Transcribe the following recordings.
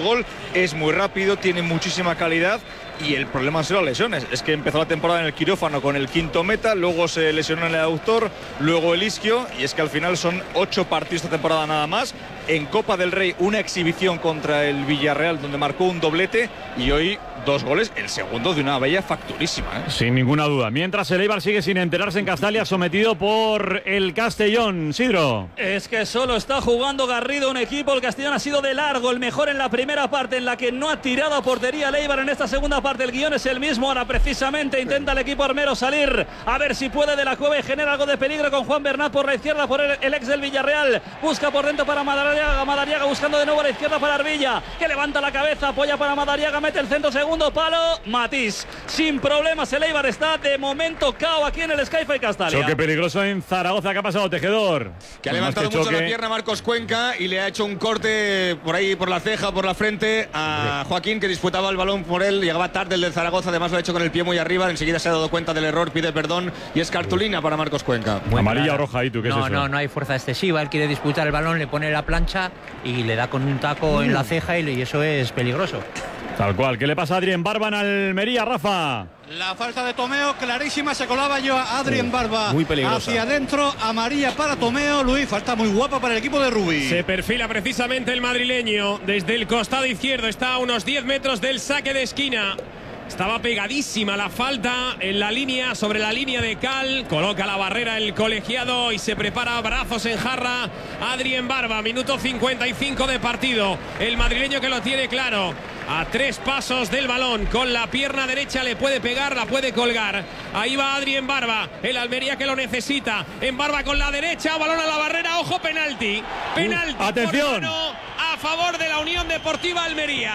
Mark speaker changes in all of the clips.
Speaker 1: gol, es muy rápido, tiene muchísima calidad. Y el problema son las lesiones. Es que empezó la temporada en el quirófano con el quinto meta, luego se lesionó en el aductor, luego el isquio, y es que al final son 8 partidos esta temporada nada más. En Copa del Rey una exhibición contra el Villarreal donde marcó un doblete y hoy 2 goles, el segundo de una bella facturísima, ¿eh?
Speaker 2: Sin ninguna duda. Mientras el Eibar sigue sin enterarse en Castalia, sometido por el Castellón. Sidro.
Speaker 3: Es que solo está jugando Garrido, un equipo. El Castellón ha sido de largo el mejor en la primera parte, en la que no ha tirado a portería el Eibar. En esta segunda parte el guión es el mismo. Ahora precisamente intenta el equipo armero salir a ver si puede de la cueva y genera algo de peligro con Juan Bernat por la izquierda, por el ex del Villarreal. Busca por dentro para Madariaga buscando de nuevo a la izquierda para Arbilla, que levanta la cabeza, apoya para Madariaga, mete el centro, segundo palo, Matís. Sin problemas el Eibar está de momento cao aquí en el Sky-Fi Castalia.
Speaker 2: Choque peligroso en Zaragoza. ¿Qué ha pasado, Tejedor?
Speaker 4: Que ha levantado mucho la pierna Marcos Cuenca y le ha hecho un corte por ahí, por la ceja, por la frente a Joaquín, que disputaba el balón por él. Llegaba tarde el del Zaragoza, además lo ha hecho con el pie muy arriba. Enseguida se ha dado cuenta del error, pide perdón y es cartulina para Marcos Cuenca.
Speaker 2: Amarilla o roja, ¿y tú qué es eso?
Speaker 5: No hay fuerza excesiva. Él quiere disputar el balón, le pone la plancha y le da con un taco en la ceja y eso es peligroso.
Speaker 2: Tal cual. ¿Qué le pasa a Adrien Barba en Almería, Rafa?
Speaker 6: La falta de Tomeo, clarísima, se colaba yo a Adrien Barba.
Speaker 4: Muy peligrosa.
Speaker 6: Hacia adentro, amarilla para Tomeo. Luis, falta muy guapa para el equipo de Rubí.
Speaker 7: Se perfila precisamente el madrileño desde el costado izquierdo. Está a unos 10 metros del saque de esquina. Estaba pegadísima la falta en la línea, sobre la línea de cal. Coloca la barrera el colegiado y se prepara, brazos en jarra, Adrien Barba. Minuto 55 de partido. El madrileño que lo tiene claro. A 3 pasos del balón, con la pierna derecha le puede pegar, la puede colgar. Ahí va Adrien Barba, el Almería que lo necesita. En Barba con la derecha, balón a la barrera, ojo, penalti. Penalti.
Speaker 2: Atención.
Speaker 7: A favor de la Unión Deportiva Almería.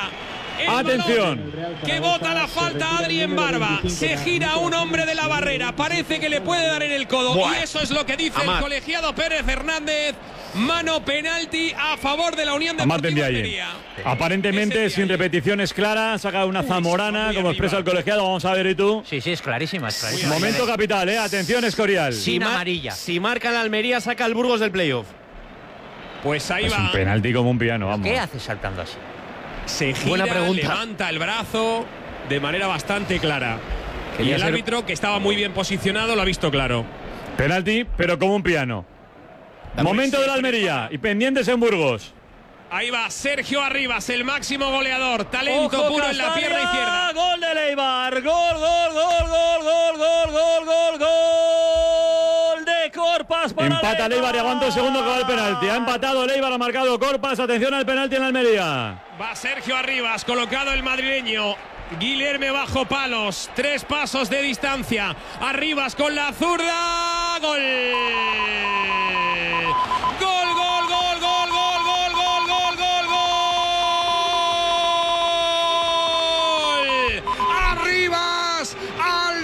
Speaker 2: Atención.
Speaker 7: Que bota la falta Adrien Barba. Se gira un hombre de la barrera. Parece que le puede dar en el codo. Y eso es lo que dice el colegiado Pérez Hernández. Mano, penalti a favor de la Unión Deportiva Almería.
Speaker 2: Aparentemente sin repeticiones claras. Saca una zamorana, como expresa el colegiado. Vamos a ver, ¿y tú?
Speaker 5: Sí, es clarísima.
Speaker 2: Momento capital, Atención, Escorial.
Speaker 5: Sin amarilla.
Speaker 8: Si marca la Almería, saca el Burgos del playoff.
Speaker 7: Pues ahí
Speaker 2: es
Speaker 7: va.
Speaker 2: un penalti como un piano, vamos.
Speaker 5: ¿Qué hace saltando así?
Speaker 7: Se gira, levanta el brazo de manera bastante clara. Y el árbitro, que estaba muy bien posicionado, lo ha visto claro.
Speaker 2: Penalti, pero como un piano. Momento de la Almería y pendientes en Burgos.
Speaker 7: Ahí va Sergio Arribas, el máximo goleador. Talento puro en la pierna izquierda.
Speaker 3: Gol del Eibar. Gol de Corpas para
Speaker 2: empata el Eibar y aguanta un segundo que va el penalti. Ha empatado el Eibar, ha marcado Corpas. Atención al penalti en la Almería.
Speaker 7: Va Sergio Arribas, colocado el madrileño. Guilherme bajo palos, 3 pasos de distancia. Arribas con la zurda. Gol. Gol, gol, gol, gol, gol, gol, gol, gol, gol, gol. Arribas al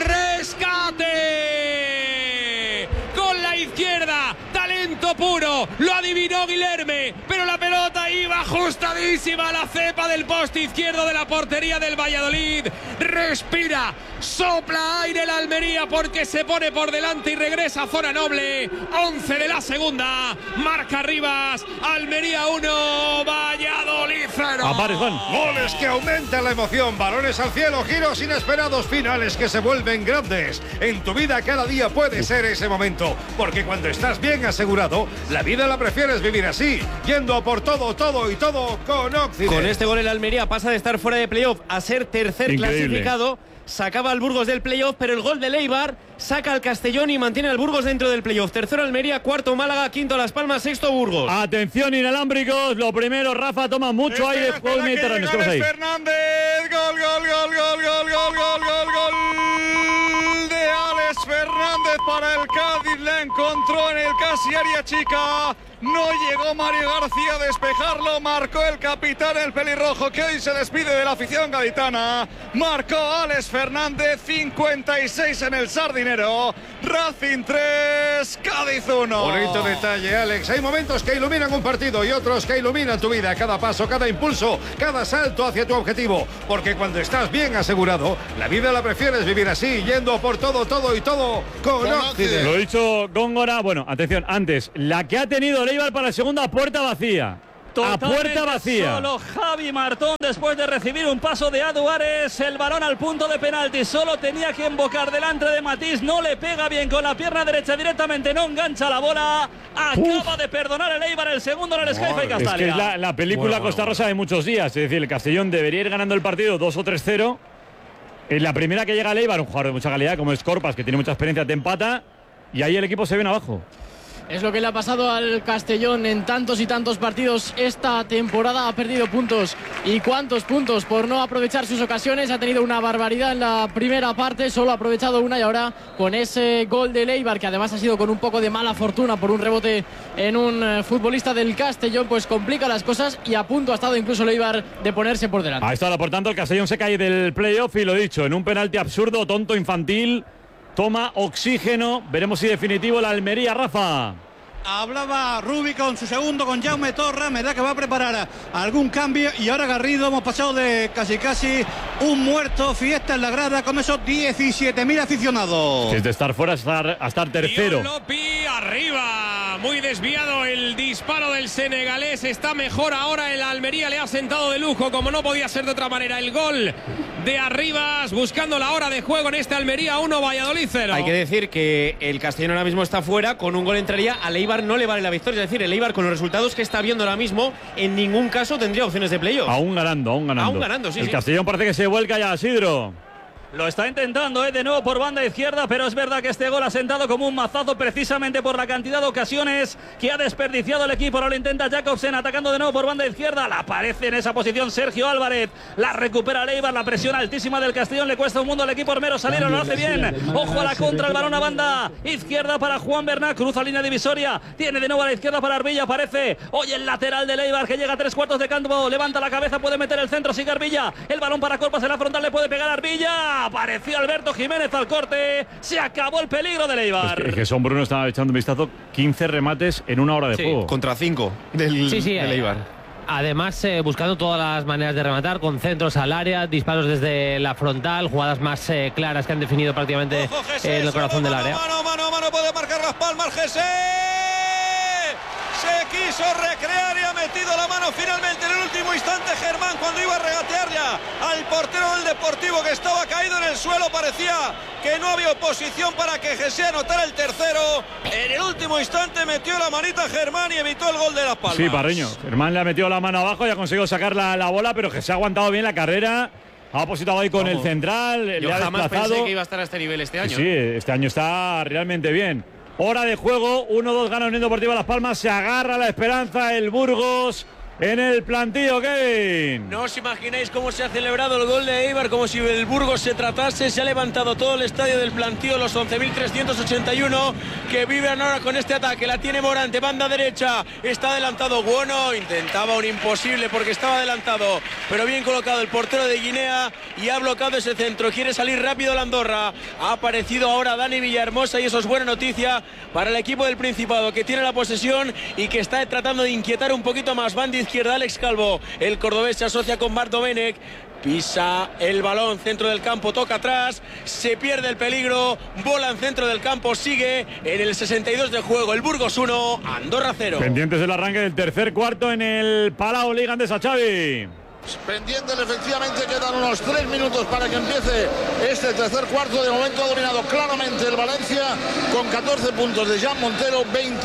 Speaker 7: rescate. Con la izquierda, talento puro. Lo adivinó Guilherme, pero la pelota iba ajustadísima a la cepa del poste izquierdo de la portería del Valladolid. Respira, sopla aire la Almería porque se pone por delante y regresa a zona noble. 11 de la segunda, marca Arribas. Almería 1, Valladolid 0.
Speaker 9: Goles que aumentan la emoción, balones al cielo, giros inesperados, finales que se vuelven grandes. En tu vida cada día puede ser ese momento, porque cuando estás bien asegurado, la vida la prefieres vivir así, yendo a por todo, todo y todo con Occident.
Speaker 8: Con este gol el Almería pasa de estar fuera de playoff a ser tercer clasificado. Sacaba al Burgos del playoff, pero el gol del Eibar saca al Castellón y mantiene al Burgos dentro del playoff. Tercero Almería, cuarto Málaga, quinto Las Palmas, sexto Burgos.
Speaker 2: Atención inalámbricos, lo primero, Rafa toma mucho aire, juego mediterráneo.
Speaker 1: Fernández, gol, gol, gol, gol, gol, gol, gol, gol, gol de Alex Fernández para el Cádiz, la encontró en el casi área chica. No llegó Mario García a despejarlo, marcó el capitán, el pelirrojo, que hoy se despide de la afición gaditana. Marcó Alex Fernández, 56 en el Sardinero. Racing 3, Cádiz 1.
Speaker 9: Bonito detalle, Alex. Hay momentos que iluminan un partido y otros que iluminan tu vida. Cada paso, cada impulso, cada salto hacia tu objetivo. Porque cuando estás bien asegurado, la vida la prefieres vivir así, yendo por todo, todo y todo con Occident.
Speaker 2: Lo ha dicho Góngora. Bueno, atención, antes, la que ha tenido el Eibar para la segunda, puerta vacía. a puerta vacía.
Speaker 3: Solo Javi Martón después de recibir un paso de Aduares, el balón al punto de penalti, solo tenía que embocar delante de Matís, no le pega bien con la pierna derecha directamente, no engancha la bola, acaba de perdonar el Eibar el segundo en el Sky Castalia.
Speaker 2: Es que es la película Costa Rosa de muchos días, es decir, el Castellón debería ir ganando el partido 2 o 3-0. En la primera que llega el Eibar, un jugador de mucha calidad como es Corpas, que tiene mucha experiencia, te empata y ahí el equipo se viene abajo.
Speaker 10: Es lo que le ha pasado al Castellón en tantos y tantos partidos esta temporada. Ha perdido puntos. ¿Y cuántos puntos? Por no aprovechar sus ocasiones. Ha tenido una barbaridad en la primera parte. Solo ha aprovechado una y ahora con ese gol de Eibar, que además ha sido con un poco de mala fortuna por un rebote en un futbolista del Castellón, pues complica las cosas y a punto ha estado incluso el Eibar de ponerse por delante.
Speaker 2: Ahí está, por tanto, el Castellón se cae del playoff y lo dicho, en un penalti absurdo, tonto, infantil. Toma oxígeno. Veremos si definitivo la Almería, Rafa.
Speaker 6: Hablaba Rubi con su segundo, con Jaume Torra. Me da que va a preparar algún cambio. Y ahora Garrido, hemos pasado de casi un muerto. Fiesta en la grada con esos 17.000 aficionados.
Speaker 2: Es de estar fuera a estar tercero.
Speaker 7: Lopi arriba. Muy desviado el disparo del senegalés. Está mejor ahora el Almería. Le ha sentado de lujo, como no podía ser de otra manera. El gol de Arribas, buscando la hora de juego en este Almería 1, Valladolid 0.
Speaker 8: Hay que decir que el Castellón ahora mismo está fuera. Con un gol entraría. Al Eibar no le vale la victoria. Es decir, el Eibar, con los resultados que está viendo ahora mismo, en ningún caso tendría opciones de playoff.
Speaker 2: Aún ganando.
Speaker 8: Sí.
Speaker 2: El Castellón parece que se vuelca ya, Isidro.
Speaker 3: Lo está intentando de nuevo por banda izquierda, pero es verdad que este gol ha sentado como un mazazo precisamente por la cantidad de ocasiones que ha desperdiciado el equipo. Ahora lo intenta Jacobsen atacando de nuevo por banda izquierda. La aparece en esa posición Sergio Álvarez. La recupera el Eibar. La presión altísima del Castellón le cuesta un mundo al equipo armero salir. Lo hace bien. Ojo a la contra. El balón a banda izquierda para Juan Bernat. Cruza línea divisoria. Tiene de nuevo a la izquierda para Arbilla. Aparece hoy el lateral del Eibar que llega a 3/4 de campo. Levanta la cabeza. Puede meter el centro. Sigue Arbilla. El balón para Corpas en la frontal. Le puede pegar a Arbilla. Apareció Alberto Jiménez al corte. Se acabó el peligro del Eibar.
Speaker 2: Es que Son Bruno estaba echando un vistazo. 15 remates en una hora de juego.
Speaker 8: Contra 5 del Eibar.
Speaker 11: Además, buscando todas las maneras de rematar, con centros al área, disparos desde la frontal, jugadas más claras que han definido prácticamente el corazón del área.
Speaker 4: Mano, puede marcar las palmas Jesse. Se quiso recrear y ha metido la mano finalmente en el último instante Germán, cuando iba a regatear ya al portero del Deportivo, que estaba caído en el suelo. Parecía que no había oposición para que Jesse anotara el tercero. En el último instante metió la manita Germán y evitó el gol de Las Palmas.
Speaker 2: Sí, Parreño. Germán le ha metido la mano abajo y ha conseguido sacar la bola, pero que se ha aguantado bien la carrera. Ha opositado ahí con el central.
Speaker 8: Yo
Speaker 2: le ha
Speaker 8: jamás
Speaker 2: desplazado.
Speaker 8: pensé que iba a estar a este nivel este año.
Speaker 2: Sí, este año está realmente bien. Hora de juego, 1-2 gana Unión Deportiva Las Palmas, se agarra la esperanza el Burgos en el plantío, Kevin.
Speaker 12: No os imagináis cómo se ha celebrado el gol de Eibar, como si el Burgos se tratase. Se ha levantado todo el estadio del plantío, los 11.381 que viven ahora con este ataque. La tiene Morante, banda derecha, está adelantado Guono, intentaba un imposible porque estaba adelantado, pero bien colocado el portero de Guinea y ha bloqueado ese centro. Quiere salir rápido la Andorra. Ha aparecido ahora Dani Villahermosa y eso es buena noticia para el equipo del Principado, que tiene la posesión y que está tratando de inquietar un poquito más. Banda izquierda, Alex Calvo, el cordobés se asocia con Bart Domenech. Pisa el balón, centro del campo, toca atrás, se pierde el peligro, bola en centro del campo, sigue en el 62 de juego, el Burgos 1, Andorra 0.
Speaker 2: Pendientes del arranque del tercer cuarto en el Palau Liga Andesa, Xavi.
Speaker 13: Pendientes, efectivamente, quedan unos 3 minutos para que empiece este tercer cuarto. De momento ha dominado claramente el Valencia con 14 puntos de Jan Montero,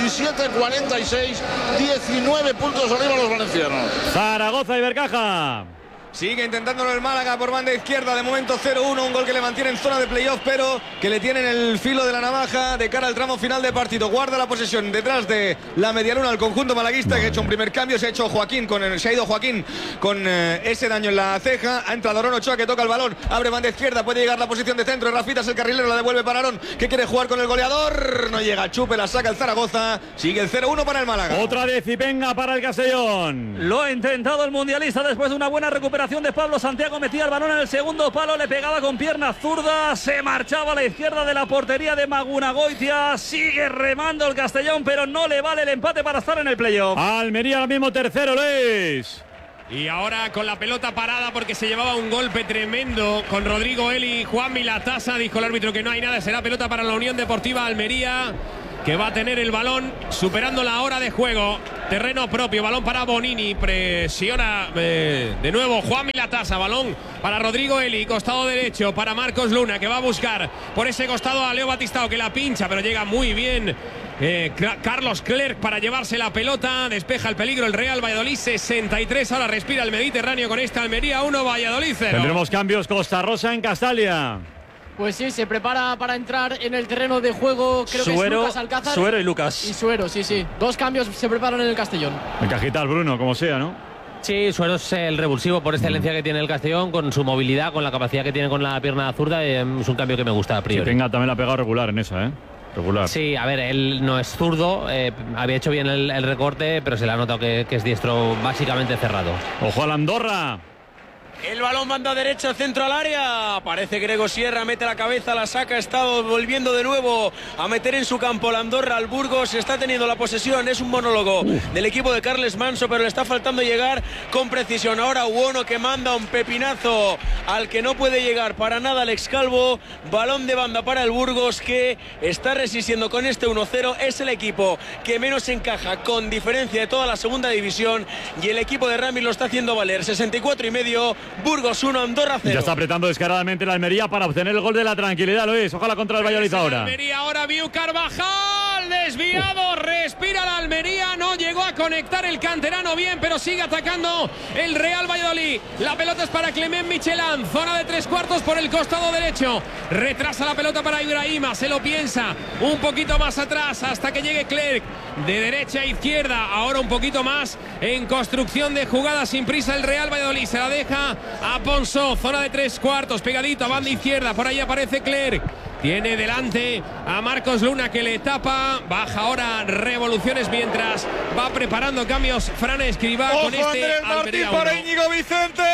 Speaker 13: 27-46, 19 puntos arriba los valencianos.
Speaker 2: Zaragoza y Bercaja.
Speaker 4: Sigue intentándolo el Málaga por banda izquierda, de momento 0-1, un gol que le mantiene en zona de playoff, pero que le tiene en el filo de la navaja de cara al tramo final de partido. Guarda la posesión detrás de la medialuna al conjunto malaguista, que ha hecho un primer cambio, se ha ido Joaquín con ese daño en la ceja. Ha entrado Aaron Ochoa, que toca el balón, abre banda izquierda, puede llegar la posición de centro, Rafitas el carrilero, la devuelve para Aaron, que quiere jugar con el goleador, no llega, Chupe, la saca el Zaragoza, sigue el 0-1 para el Málaga.
Speaker 2: Otra decipenga para el Castellón.
Speaker 3: Lo ha intentado el mundialista después de una buena recuperación de Pablo Santiago. Metía el balón en el segundo palo, le pegaba con pierna zurda, se marchaba a la izquierda de la portería de Magunagoitia. Sigue remando el Castellón, pero no le vale el empate para estar en el playoff.
Speaker 2: Almería ahora mismo tercero, Luis.
Speaker 7: Y ahora con la pelota parada porque se llevaba un golpe tremendo con Rodrigo Eli, Juanmi la tasa, dijo el árbitro que no hay nada, será pelota para la Unión Deportiva Almería. que va a tener el balón superando la hora de juego. Terreno propio, balón para Bonini, presiona de nuevo Juan Milatasa, balón para Rodrigo Eli, costado derecho para Marcos Luna, que va a buscar por ese costado a Leo Batistao, que la pincha, pero llega muy bien Carlos Clerc para llevarse la pelota, despeja el peligro el Real Valladolid. 63, ahora respira el Mediterráneo con esta Almería 1, Valladolid 0.
Speaker 2: Tendremos cambios Costa Rosa en Castalia.
Speaker 10: Pues sí, se prepara para entrar en el terreno de juego, creo que es Lucas Alcázar.
Speaker 3: Suero y Lucas.
Speaker 10: Y Suero, sí. 2 cambios se preparan en el Castellón.
Speaker 2: Encajita al Bruno, como sea, ¿no?
Speaker 11: Sí, Suero es el revulsivo por excelencia que tiene el Castellón, con su movilidad, con la capacidad que tiene con la pierna zurda. Es un cambio que me gusta a priori.
Speaker 2: Sí, Venga, también la ha pegado regular en esa, ¿eh? Regular.
Speaker 11: Sí, a ver, él no es zurdo, había hecho bien el recorte, pero se le ha notado que es diestro básicamente cerrado.
Speaker 2: ¡Ojo a la Andorra!
Speaker 12: El balón manda derecha, centro al área. Aparece Grego Sierra, mete la cabeza, la saca. Está volviendo de nuevo a meter en su campo la Andorra al Burgos. Está teniendo la posesión. Es un monólogo del equipo de Carles Manso, pero le está faltando llegar con precisión. Ahora Uono, que manda un pepinazo al que no puede llegar para nada Alex Calvo. Balón de banda para el Burgos, que está resistiendo con este 1-0. Es el equipo que menos encaja con diferencia de toda la segunda división, y el equipo de Ramis lo está haciendo valer. 64,5. Burgos 1, Andorra 0.
Speaker 2: Ya está apretando descaradamente la Almería para obtener el gol de la tranquilidad, Luis. Ojalá contra el Valladolid ahora.
Speaker 7: Almería ahora, Viu Carvajal, desviado, respira la Almería, no llegó a conectar el canterano bien, pero sigue atacando el Real Valladolid. La pelota es para Clement Michelán, zona de 3/4 por el costado derecho. Retrasa la pelota para Ibrahima, se lo piensa un poquito más atrás hasta que llegue Clerc. De derecha a izquierda, ahora un poquito más en construcción de jugada sin prisa el Real Valladolid. Se la deja a Ponso, zona de 3/4, pegadito a banda izquierda, por ahí aparece Clerc. Tiene delante a Marcos Luna, que le tapa. Baja ahora revoluciones mientras va preparando cambios Fran Escribá con este
Speaker 1: Andrés Martín para Íñigo Vicente.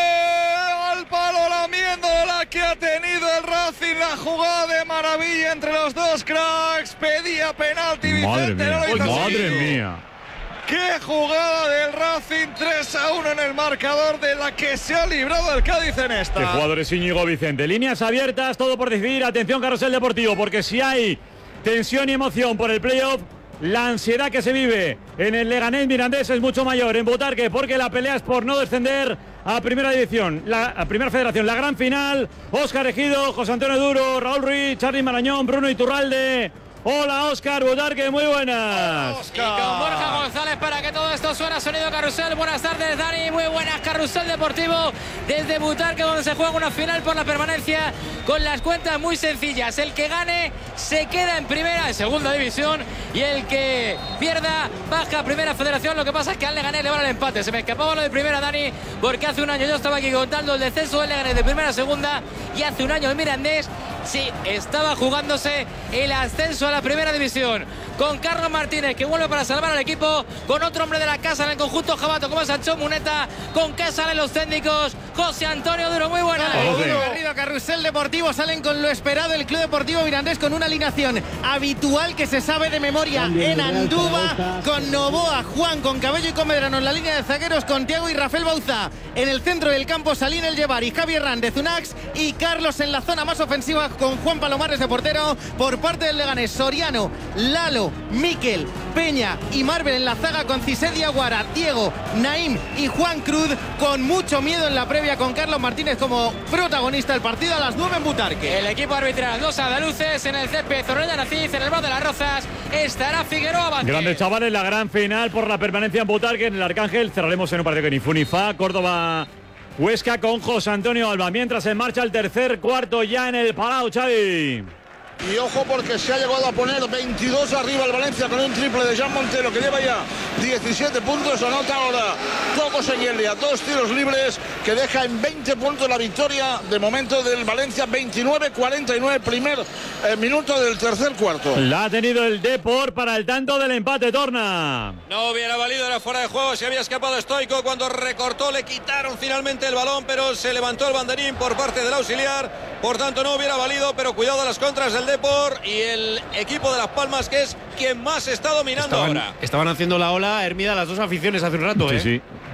Speaker 1: Al palo lamiendo la que ha tenido el Racing. La jugada de maravilla entre los dos cracks. Pedía penalti Vicente.
Speaker 2: Madre mía.
Speaker 1: ¡Qué jugada del Racing! 3-1 en el marcador, de la que se ha librado el Cádiz en esta.
Speaker 2: ¿Qué jugador es Íñigo Vicente? Líneas abiertas, todo por decidir. Atención, Carrusel Deportivo, porque si hay tensión y emoción por el playoff, la ansiedad que se vive en el Leganés Mirandés es mucho mayor en Butarque, porque la pelea es por no descender a Primera División, a Primera Federación. La gran final, Óscar Ejido, José Antonio Duro, Raúl Ruiz, Charly Marañón, Bruno Iturralde. Hola, Óscar Butarque, muy buenas.
Speaker 14: Y con Borja González para que todo esto suena. Sonido Carrusel. Buenas tardes, Dani. Muy buenas, Carrusel Deportivo desde Butarque, donde se juega una final por la permanencia con las cuentas muy sencillas. El que gane se queda en Primera, en Segunda División, y el que pierda baja a Primera Federación. Lo que pasa es que al Leganés le van al empate. Se me escapaba lo de Primera, Dani, porque hace un año yo estaba aquí contando el descenso del Leganés de Primera a Segunda, y hace un año el Mirandés sí estaba jugándose el ascenso a la Primera División, con Carlos Martínez, que vuelve para salvar al equipo, con otro hombre de la casa en el conjunto jabato como Sancho Muneta, con que salen los técnicos. José Antonio Duro, muy buenas.
Speaker 15: Garrido, Carrusel Deportivo, salen con lo esperado el Club Deportivo Mirandés, con una alineación habitual que se sabe de memoria en Andúba, con Novoa, Juan, con Cabello y con Medrano en la línea de zagueros, con Thiago y Rafael Bauza en el centro del campo, Salín El Llevar, Javier Hernández, Unax y Carlos en la zona más ofensiva, con Juan Palomares de portero. Por parte del Leganés, Soriano, Lalo, Miquel, Peña y Marvel en la zaga, con Cisé Diaguara, Diego, Naim y Juan Cruz, con mucho miedo en la previa, con Carlos Martínez como protagonista del partido a las 9 en Butarque.
Speaker 14: El equipo arbitral, los andaluces en el césped, Zorrilla Naciz, en el bar de las Rozas estará Figueroa Vázquez.
Speaker 2: Grandes chavales, la gran final por la permanencia en Butarque, en el Arcángel. Cerraremos en un partido que ni fu ni fa. Córdoba Huesca con José Antonio Alba, mientras en marcha el tercer cuarto ya en el Palau, Xavi.
Speaker 13: Y ojo, porque se ha llegado a poner 22 arriba el Valencia con un triple de Jan Montero, que lleva ya 17 puntos. Anota ahora Coco Seguelia, 2 tiros libres, que deja en 20 puntos la victoria de momento del Valencia. 29-49, primer minuto del tercer cuarto.
Speaker 2: La ha tenido el Depor para el tanto del empate, Torna.
Speaker 4: No hubiera valido, era fuera de juego, se había escapado Stoico cuando recortó, le quitaron finalmente el balón, pero se levantó el banderín por parte del auxiliar. Por tanto, no hubiera valido, pero cuidado a las contras del Depor y el equipo de Las Palmas, que es quien más está dominando ahora.
Speaker 8: Estaban haciendo la ola, Hermida, las dos aficiones hace un rato,
Speaker 2: Sí, sí.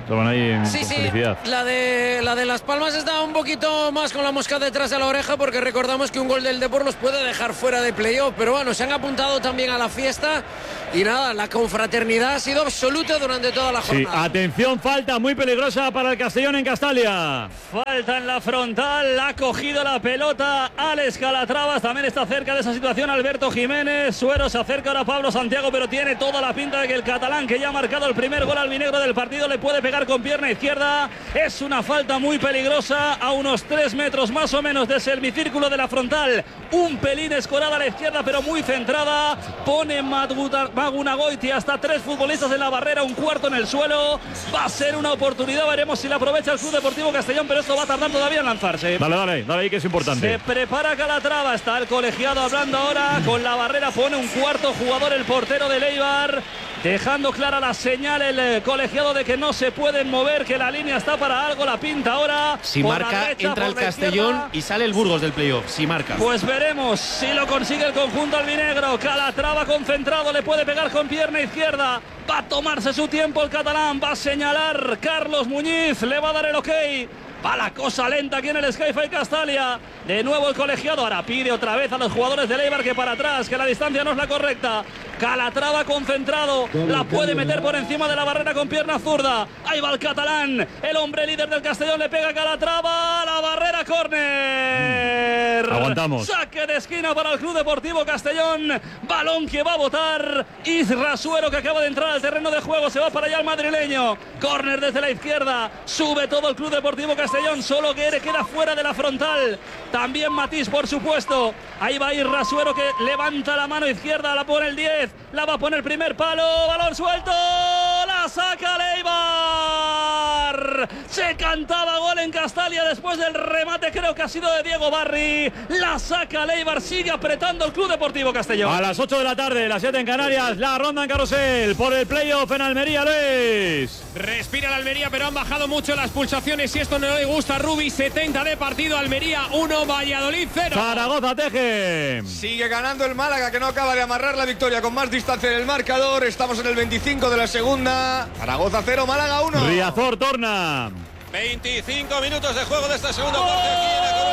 Speaker 2: Estaban ahí en
Speaker 14: Sí,
Speaker 2: felicidad.
Speaker 14: la de Las Palmas está un poquito más con la mosca detrás de la oreja, porque recordamos que un gol del Depor los puede dejar fuera de playoff, pero bueno, se han apuntado también a la fiesta y nada, la confraternidad ha sido absoluta durante toda la
Speaker 2: Sí,
Speaker 14: jornada.
Speaker 2: atención, falta muy peligrosa para el Castellón en Castalia.
Speaker 3: Falta en la frontal, ha cogido la pelota Alex Calatravas, también está cerca de esa situación Alberto Jiménez. Suero se acerca ahora a Pablo Santiago, pero tiene toda la pinta de que el catalán, que ya ha marcado el primer gol albinegro del partido, le puede pegar con pierna izquierda. Es una falta muy peligrosa a unos 3 metros más o menos del semicírculo de la frontal, un pelín escorada a la izquierda pero muy centrada. Pone Magunagoitia hasta 3 futbolistas en la barrera, un cuarto en el suelo. Va a ser una oportunidad, veremos si la aprovecha el Club Deportivo Castellón, pero esto va a tardar todavía en lanzarse.
Speaker 2: Dale ahí, que es importante.
Speaker 3: Se prepara Calatrava, está el colegiado hablando ahora con la barrera, pone un cuarto jugador, el portero de Eibar, dejando clara la señal el colegiado de que no se pueden mover, que la línea está para algo, la pinta ahora.
Speaker 8: Si
Speaker 3: por
Speaker 8: marca,
Speaker 3: la derecha,
Speaker 8: entra
Speaker 3: por
Speaker 8: el
Speaker 3: la
Speaker 8: Castellón
Speaker 3: izquierda.
Speaker 8: y sale el Burgos del playoff. Si marca.
Speaker 3: Pues veremos si lo consigue el conjunto albinegro. Calatrava concentrado, le puede pegar con pierna izquierda. Va a tomarse su tiempo el catalán, va a señalar Carlos Muñiz, le va a dar el ok. Va la cosa lenta aquí en el Sky-Fi Castalia. De nuevo el colegiado. Ahora pide otra vez a los jugadores de Eibar que para atrás, que la distancia no es la correcta. Calatrava concentrado. La puede meter por encima de la barrera con pierna zurda. Ahí va el catalán. El hombre líder del Castellón le pega a Calatrava. La barrera, córner.
Speaker 2: Aguantamos.
Speaker 3: Saque de esquina para el Club Deportivo Castellón. Balón que va a botar Isra Suero, que acaba de entrar al terreno de juego. Se va para allá el madrileño. Córner desde la izquierda. Sube todo el Club Deportivo Castellón. Solo que queda fuera de la frontal. También Matís, por supuesto. Ahí va Isra Suero, que levanta la mano izquierda. La pone el 10. La va a poner primer palo. Balón suelto. La saca Eibar. Se cantaba gol en Castalia después del remate. Creo que ha sido de Diego Barri. La saca Eibar. Sigue apretando el Club Deportivo Castellón.
Speaker 2: A las 8 de la tarde, las 7 en Canarias, la ronda en carrusel por el playoff en Almería, Luis.
Speaker 7: Respira la Almería, pero han bajado mucho las pulsaciones y esto no le gusta a Rubi. 70 de partido, Almería 1, Valladolid 0.
Speaker 2: Zaragoza teje.
Speaker 4: Sigue ganando el Málaga, que no acaba de amarrar la victoria con más distancia en el marcador. Estamos en el 25 de la segunda. Zaragoza 0, Málaga 1.
Speaker 2: Riazor torna.
Speaker 16: 25 minutos de juego de esta segunda parte aquí en la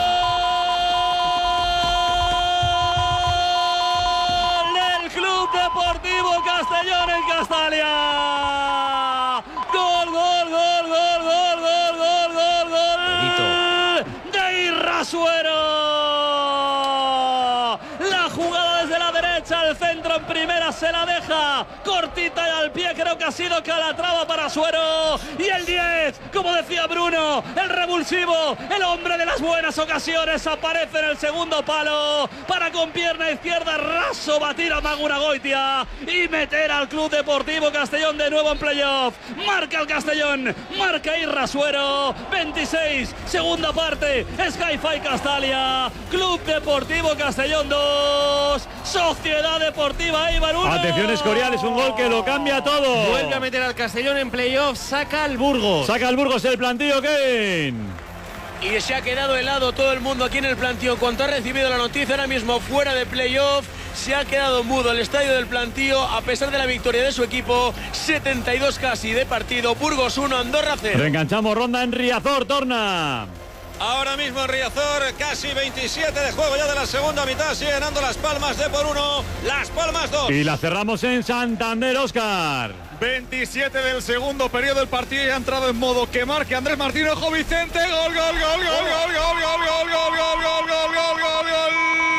Speaker 3: Club Deportivo Castellón en Castalia. Gol, gol, gol, gol, gol, gol, gol, gol, gol. De Isra Suero. La jugada desde la derecha, el centro en primera se la deja cortita y al pie, creo que ha sido Calatrava para Suero. Y el 10, como decía Bruno, el revulsivo, el hombre de las buenas ocasiones, aparece en el segundo palo para con pierna izquierda raso batir a Magunagoitia y meter al Club Deportivo Castellón de nuevo en playoff. Marca el Castellón, marca Isra Suero. 26, segunda parte, Sky-Fi Castalia, Club Deportivo Castellón 2, Sociedad Deportiva Eibar 1.
Speaker 2: Atención, Escorial, es un gol que lo cambia todo.
Speaker 8: Vuelve a meter al Castellón en playoff, saca al Burgos.
Speaker 2: Saca al Burgos el plantillo, Kevin.
Speaker 12: Y se ha quedado helado todo el mundo aquí en el plantío. Cuando ha recibido la noticia, ahora mismo fuera de playoff, se ha quedado mudo el estadio del plantío a pesar de la victoria de su equipo. 72 casi de partido. Burgos 1, Andorra 0.
Speaker 2: Reenganchamos ronda en Riazor, torna.
Speaker 16: Ahora mismo en Riazor, casi 27 de juego ya de la segunda mitad. Sigue ganando Las Palmas de por 1. Las Palmas 2.
Speaker 2: Y la cerramos en Santander, Óscar.
Speaker 1: 27 del segundo periodo del partido y ha entrado en modo que marque Andrés Martín. Ojo Vicente, gol, gol, gol, gol, gol, gol, gol, gol, gol, gol, gol, gol, gol, gol, gol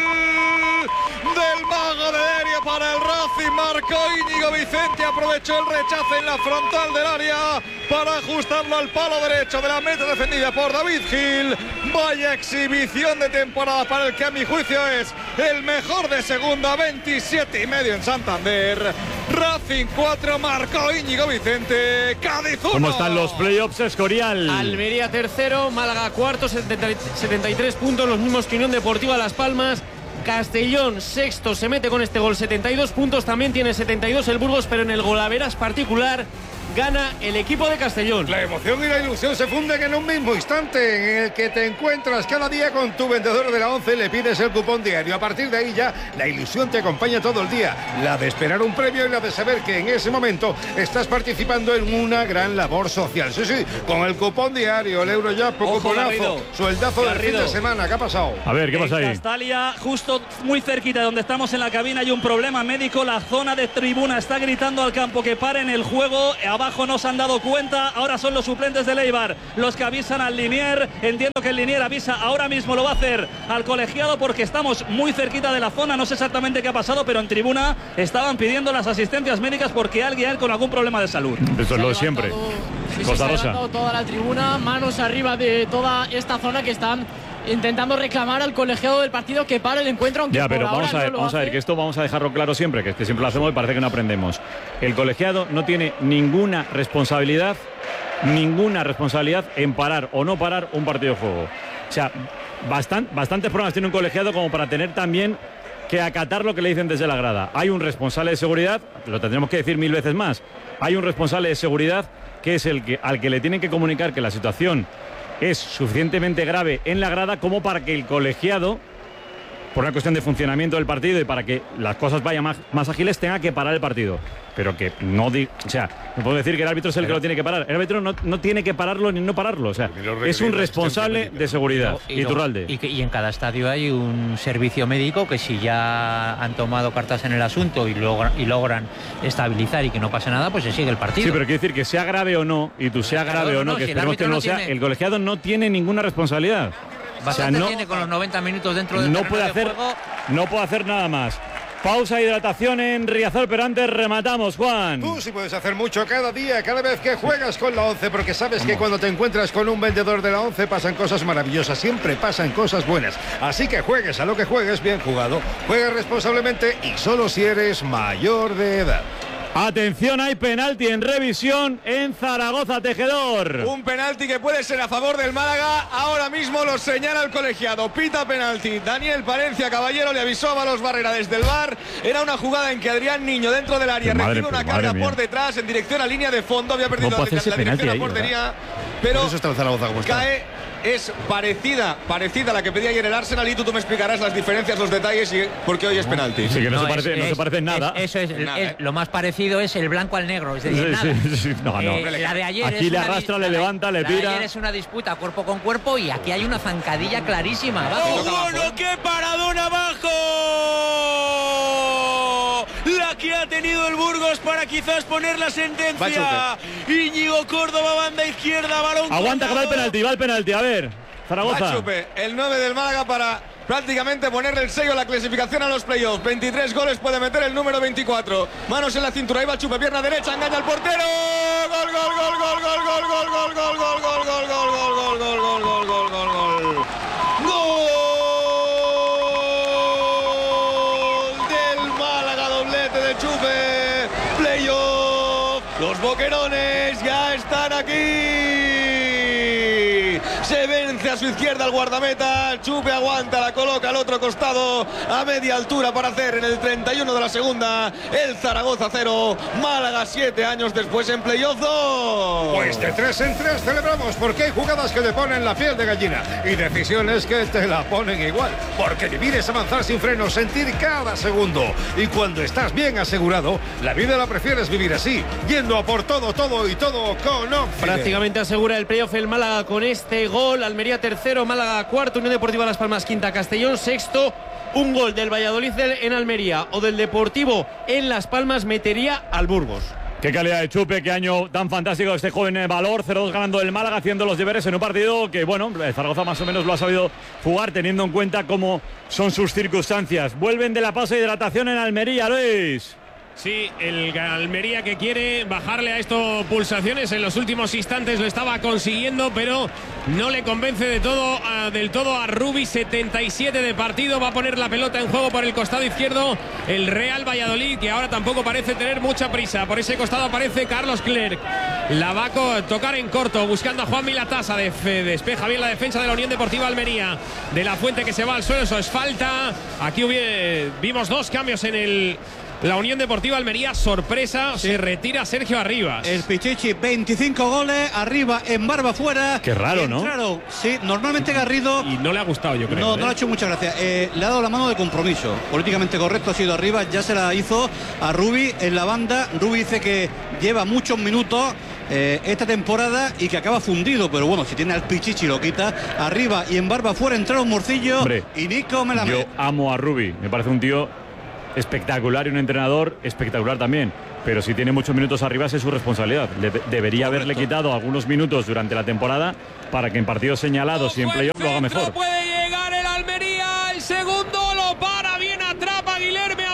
Speaker 1: del mago de Deria para el Racing. Marcó Íñigo Vicente, aprovechó el rechace en la frontal del área para ajustarlo al palo derecho de la meta defendida por David Gil. Vaya exhibición de temporada para el que a mi juicio es el mejor de segunda. 27,5 en Santander. Racing 4, marcó Íñigo Vicente. Cádiz 1.
Speaker 2: ¿Cómo están los playoffs, Escorial?
Speaker 8: Almería tercero, Málaga cuarto, 73 puntos, los mismos que Unión Deportiva Las Palmas. Castellón sexto, se mete con este gol, 72 puntos, también tiene 72 el Burgos, pero en el golaveras particular gana el equipo de Castellón.
Speaker 9: La emoción y la ilusión se funden en un mismo instante en el que te encuentras cada día con tu vendedor de la 11, le pides el cupón diario. A partir de ahí ya la ilusión te acompaña todo el día, la de esperar un premio y la de saber que en ese momento estás participando en una gran labor social. Sí, con el cupón diario, el Eurojackpot, cuponazo, sueldazo del fin de semana. ¿Qué ha pasado?
Speaker 2: A ver, ¿qué pasa ahí?
Speaker 3: En Castalia, justo muy cerquita de donde estamos en la cabina, hay un problema médico. La zona de tribuna está gritando al campo que paren el juego. Abajo no se han dado cuenta. Ahora son los suplentes de Eibar los que avisan al Linier. Entiendo que el Linier avisa ahora mismo, lo va a hacer al colegiado porque estamos muy cerquita de la zona. No sé exactamente qué ha pasado, pero en tribuna estaban pidiendo las asistencias médicas porque alguien con algún problema de salud.
Speaker 2: Eso es lo de siempre.
Speaker 10: Costa Rosa. Toda la tribuna, manos arriba de toda esta zona que están intentando reclamar al colegiado del partido que pare el encuentro. Aunque
Speaker 2: ya, pero
Speaker 10: por
Speaker 2: vamos a ver, que esto vamos a dejarlo claro siempre, que siempre lo hacemos y parece que no aprendemos. El colegiado no tiene ninguna responsabilidad en parar o no parar un partido de juego. O sea, bastantes problemas tiene un colegiado como para tener también que acatar lo que le dicen desde la grada. Hay un responsable de seguridad, lo tendremos que decir 1000 veces más. Hay un responsable de seguridad que es al que le tienen que comunicar que la situación es suficientemente grave en la grada como para que el colegiado, por una cuestión de funcionamiento del partido y para que las cosas vayan más ágiles, tenga que parar el partido. Pero que no no puedo decir que el árbitro es el que lo tiene que parar. El árbitro no tiene que pararlo ni no pararlo. O sea, es un responsable de seguridad. Iturralde.
Speaker 5: Y en cada estadio hay un servicio médico que si ya han tomado cartas en el asunto y logran estabilizar y que no pase nada, pues se sigue el partido.
Speaker 2: Sí, pero quiere decir que sea grave o no, y tú sea grave o no, que esperemos que no lo sea, el colegiado no tiene ninguna responsabilidad.
Speaker 5: Bastante tiene con los 90 minutos dentro del terreno de juego.
Speaker 2: No puede hacer nada más. Pausa, hidratación en Riazor, pero antes rematamos, Juan.
Speaker 9: Tú sí puedes hacer mucho cada día, cada vez que juegas con la 11, porque sabes que cuando te encuentras con un vendedor de la 11 pasan cosas maravillosas, siempre pasan cosas buenas. Así que juegues a lo que juegues, bien jugado, juega responsablemente y solo si eres mayor de edad.
Speaker 2: Atención, hay penalti en revisión en Zaragoza, Tejedor.
Speaker 4: Un penalti que puede ser a favor del Málaga. Ahora mismo lo señala el colegiado. Pita penalti. Daniel Palencia Caballero le avisó a Balos Barrera desde el VAR. Era una jugada en que Adrián Niño dentro del área recibe una carga por detrás en dirección a línea de fondo. Había perdido la dirección a portería. Pero
Speaker 9: eso está en Zaragoza como está.
Speaker 4: Cae. Es parecida a la que pedía ayer el Arsenal y tú me explicarás las diferencias, los detalles y por qué hoy es penalti.
Speaker 2: Sí, que no se parece en nada.
Speaker 5: Eso es, lo más parecido es el blanco al negro, es decir, nada.
Speaker 2: No.
Speaker 5: La de ayer
Speaker 2: aquí le arrastra, le levanta, le tira.
Speaker 5: Ayer es una disputa cuerpo con cuerpo y aquí hay una zancadilla clarísima.
Speaker 12: ¡Oh, qué paradón abajo! La que ha tenido el Burgos para quizás poner la sentencia. Íñigo Córdoba, banda izquierda, balón.
Speaker 2: Aguanta que va el penalti, a ver. Zaragoza.
Speaker 4: Bachupe, el 9 del Málaga para prácticamente ponerle el sello a la clasificación a los playoffs. 23 goles puede meter el número 24. Manos en la cintura, ahí Bachupe, pierna derecha, engaña al portero. Gol, gol, gol, gol, gol, gol, gol, gol, gol, gol, gol, gol, gol, gol, gol, gol, gol, gol, gol, gol. Gol del Málaga, doblete de Chupe. Playoff. Los boquerones ya están aquí. Se vence a su izquierda el guardameta. Chupe aguanta, la coloca al otro costado a media altura para hacer en el 31 de la segunda el Zaragoza 0, Málaga 7 años después en playoff 2.
Speaker 9: Pues de 3 en 3 celebramos porque hay jugadas que te ponen la piel de gallina y decisiones que te la ponen igual, porque vivir es avanzar sin freno, sentir cada segundo, y cuando estás bien asegurado, la vida la prefieres vivir así, yendo a por todo y todo con Occident.
Speaker 8: Prácticamente asegura el playoff el Málaga con este gol. Almería tercero, Málaga cuarto, Unión Deportiva Las Palmas quinta, Castellón sexto. Un gol del Valladolid en Almería o del Deportivo en Las Palmas metería al Burgos.
Speaker 2: Qué calidad de Chupe, qué año tan fantástico este joven Valor. 0-2 ganando el Málaga, haciendo los deberes en un partido que, bueno, Zaragoza más o menos lo ha sabido jugar, teniendo en cuenta cómo son sus circunstancias. Vuelven de la pausa de hidratación en Almería, Luis.
Speaker 7: Sí, el Almería que quiere bajarle a estos pulsaciones en los últimos instantes lo estaba consiguiendo, pero no le convence del todo a Rubi. 77 de partido, va a poner la pelota en juego por el costado izquierdo el Real Valladolid, que ahora tampoco parece tener mucha prisa. Por ese costado aparece Carlos Clerc, la va a tocar en corto buscando a Juan Milatasa. Despeja bien la defensa de la Unión Deportiva Almería. De la Fuente que se va al suelo, eso es falta. Aquí vimos dos cambios en la Unión Deportiva Almería, sorpresa, se retira Sergio Arribas.
Speaker 6: El Pichichi, 25 goles, Arribas en barba fuera.
Speaker 2: Qué raro, ¿no?
Speaker 6: Claro, sí, normalmente Garrido.
Speaker 7: Y no le ha gustado, yo creo.
Speaker 6: No, no le ha hecho muchas gracias. Le ha dado la mano de compromiso. Políticamente correcto ha sido Arribas, ya se la hizo a Rubi en la banda. Rubi dice que lleva muchos minutos esta temporada y que acaba fundido, pero bueno, si tiene al Pichichi lo quita. Arriba y en barba fuera entraron Morcillo.
Speaker 2: Hombre,
Speaker 6: y Nico Melamed.
Speaker 2: Yo amo a Rubi, me parece un tío espectacular y un entrenador espectacular también. Pero si tiene muchos minutos arriba es su responsabilidad. Debería haberle quitado algunos minutos durante la temporada para que en partidos señalados y en playoff lo haga mejor.
Speaker 7: Puede llegar el Almería, el segundo lo para, bien atrapa Guilherme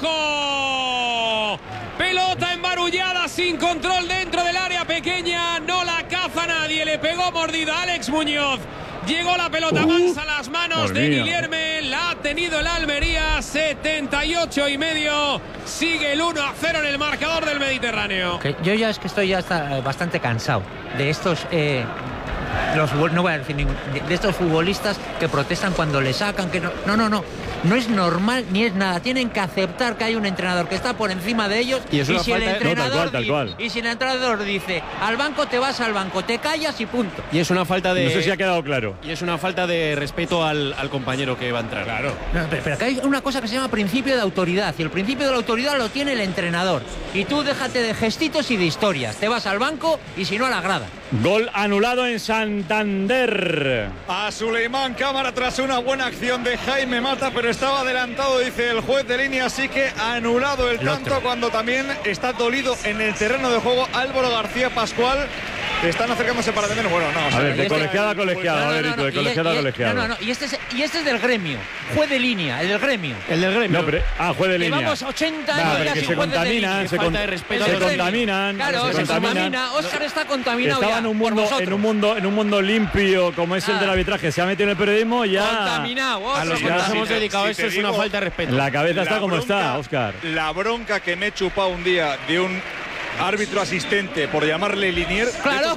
Speaker 7: abajo. Pelota embarullada sin control dentro del área pequeña, no la caza nadie, le pegó mordida a Alex Muñoz. Llegó la pelota mansa a las manos de Guilherme, la ha tenido el Almería, 78,5. Sigue el 1-0 en el marcador del Mediterráneo.
Speaker 5: Yo ya es que estoy bastante cansado de estos no voy a decir de estos futbolistas que protestan cuando le sacan, que no es normal ni es nada. Tienen que aceptar que hay un entrenador que está por encima de ellos, y si el entrenador y si el entrenador dice al banco, te vas al banco, te callas y punto.
Speaker 8: Y es una falta de...
Speaker 2: No sé si ha quedado claro.
Speaker 8: Y es una falta de respeto al compañero que va a entrar.
Speaker 7: Claro.
Speaker 5: No, pero que hay una cosa que se llama principio de autoridad, y el principio de la autoridad lo tiene el entrenador. Y tú déjate de gestitos y de historias. Te vas al banco y si no a la grada.
Speaker 2: Gol anulado en Santander.
Speaker 1: A Suleimán Cámara tras una buena acción de Jaime Mata, pero estaba adelantado, dice el juez de línea, así que anulado el tanto cuando también está dolido en el terreno de juego Álvaro García Pascual. Están acercándose para tener, bueno, no.
Speaker 2: A ver, de colegiado a colegiado, Alberito, de colegiado a colegiado.
Speaker 5: Y este es del gremio, juez de línea, el del gremio.
Speaker 8: El del gremio.
Speaker 2: No, pero, juez de línea.
Speaker 5: Llevamos 80 años ya sin
Speaker 2: se
Speaker 5: juez de línea.
Speaker 2: Se contaminan.
Speaker 5: Claro, se contamina. Óscar está contaminado.
Speaker 2: Estaba en un mundo limpio como es el del arbitraje. Se ha metido en el periodismo ya.
Speaker 5: Contaminado.
Speaker 8: A los que nos hemos dedicado a esto es una falta de respeto.
Speaker 2: La cabeza está como está, Óscar.
Speaker 1: La bronca que me he chupado un día de un árbitro asistente por llamarle Linier.
Speaker 5: Claro.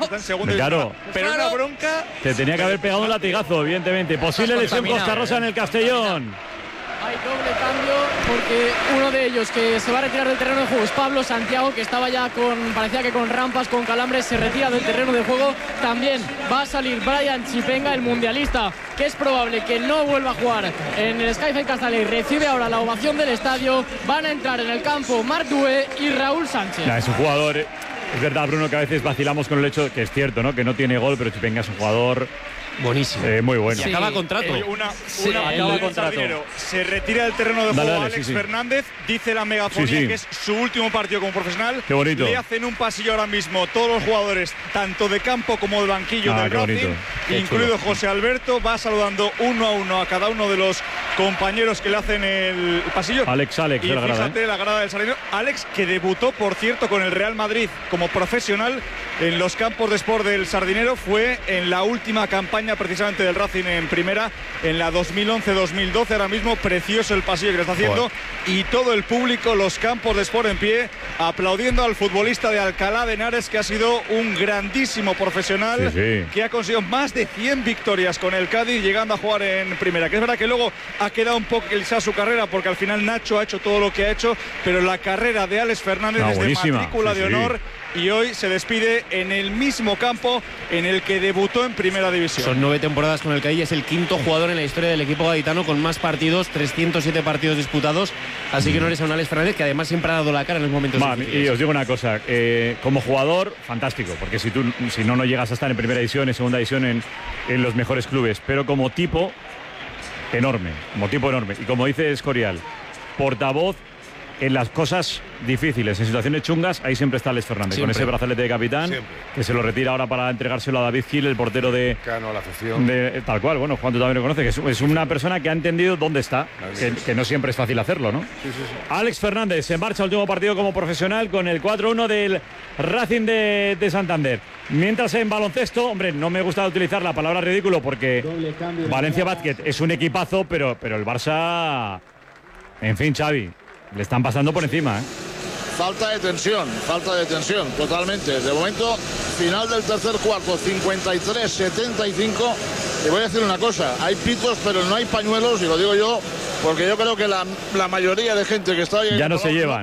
Speaker 1: Pero una bronca.
Speaker 2: Te tenía que haber pegado un latigazo, evidentemente. Posible lesión Costa Rosa en el Castellón.
Speaker 10: Hay doble cambio porque uno de ellos que se va a retirar del terreno de juego es Pablo Santiago, que estaba ya parecía que con rampas, con calambres, se retira del terreno de juego. También va a salir Brian Chipenga, el mundialista, que es probable que no vuelva a jugar en el Skyfire Castellet. Recibe ahora la ovación del estadio. Van a entrar en el campo Marc Dué y Raúl Sánchez.
Speaker 2: Es un jugador, es verdad, Bruno, que a veces vacilamos con el hecho, que es cierto, ¿no?, que no tiene gol, pero Chipenga es un jugador
Speaker 8: buenísimo,
Speaker 2: muy bueno.
Speaker 8: Y acaba contrato.
Speaker 1: Acaba contrato. Se retira del terreno de juego Alex Fernández. Dice la megafonía que es su último partido como profesional.
Speaker 2: Qué bonito.
Speaker 1: Le hacen un pasillo ahora mismo todos los jugadores, tanto de campo como de banquillo del Racing, incluido José Alberto. Va saludando uno a uno a cada uno de los compañeros que le hacen el pasillo.
Speaker 2: Alex,
Speaker 1: y
Speaker 2: de la grada,
Speaker 1: fíjate la grada del Sardinero. Alex, que debutó, por cierto, con el Real Madrid como profesional en los campos de sport del Sardinero. Fue en la última campaña precisamente del Racing en primera, en la 2011-2012. Ahora mismo precioso el pasillo que le está haciendo, y todo el público, los campos de sport en pie, aplaudiendo al futbolista de Alcalá de Henares, que ha sido un grandísimo profesional, que ha conseguido más de 100 victorias con el Cádiz, llegando a jugar en primera. Que es verdad que luego ha quedado un poco quizás su carrera, porque al final Nacho ha hecho todo lo que ha hecho, pero la carrera de Alex Fernández es de matrícula de honor. Y hoy se despide en el mismo campo en el que debutó en primera división.
Speaker 8: Son 9 temporadas con el Cádiz, es el quinto jugador en la historia del equipo gaditano con más partidos, 307 partidos disputados. Así que no eres a un Alex Fernández, que además siempre ha dado la cara en los momentos difíciles.
Speaker 2: Y os digo una cosa, como jugador, fantástico, porque si no llegas a estar en primera división, en segunda división, en los mejores clubes, pero como tipo, enorme. Y como dice Escorial, portavoz en las cosas difíciles, en situaciones chungas, ahí siempre está Alex Fernández, con ese brazalete de capitán, que se lo retira ahora para entregárselo a David Gil, el portero de
Speaker 9: la afición.
Speaker 2: Tal cual, bueno, Juan, tú también lo conoces, que es una persona que ha entendido dónde está, que no siempre es fácil hacerlo, ¿no?
Speaker 9: Sí.
Speaker 2: Alex Fernández se marcha al último partido como profesional con el 4-1 del Racing de Santander. Mientras en baloncesto, hombre, no me gusta utilizar la palabra ridículo porque Valencia Basket es un equipazo, pero el Barça, en fin, Xavi, le están pasando por encima,
Speaker 13: Falta de tensión, totalmente. De momento, final del tercer cuarto, 53-75. Y voy a decir una cosa, hay pitos, pero no hay pañuelos, y lo digo yo Porque yo creo que la mayoría de gente que está ahí
Speaker 2: ya no se llevan,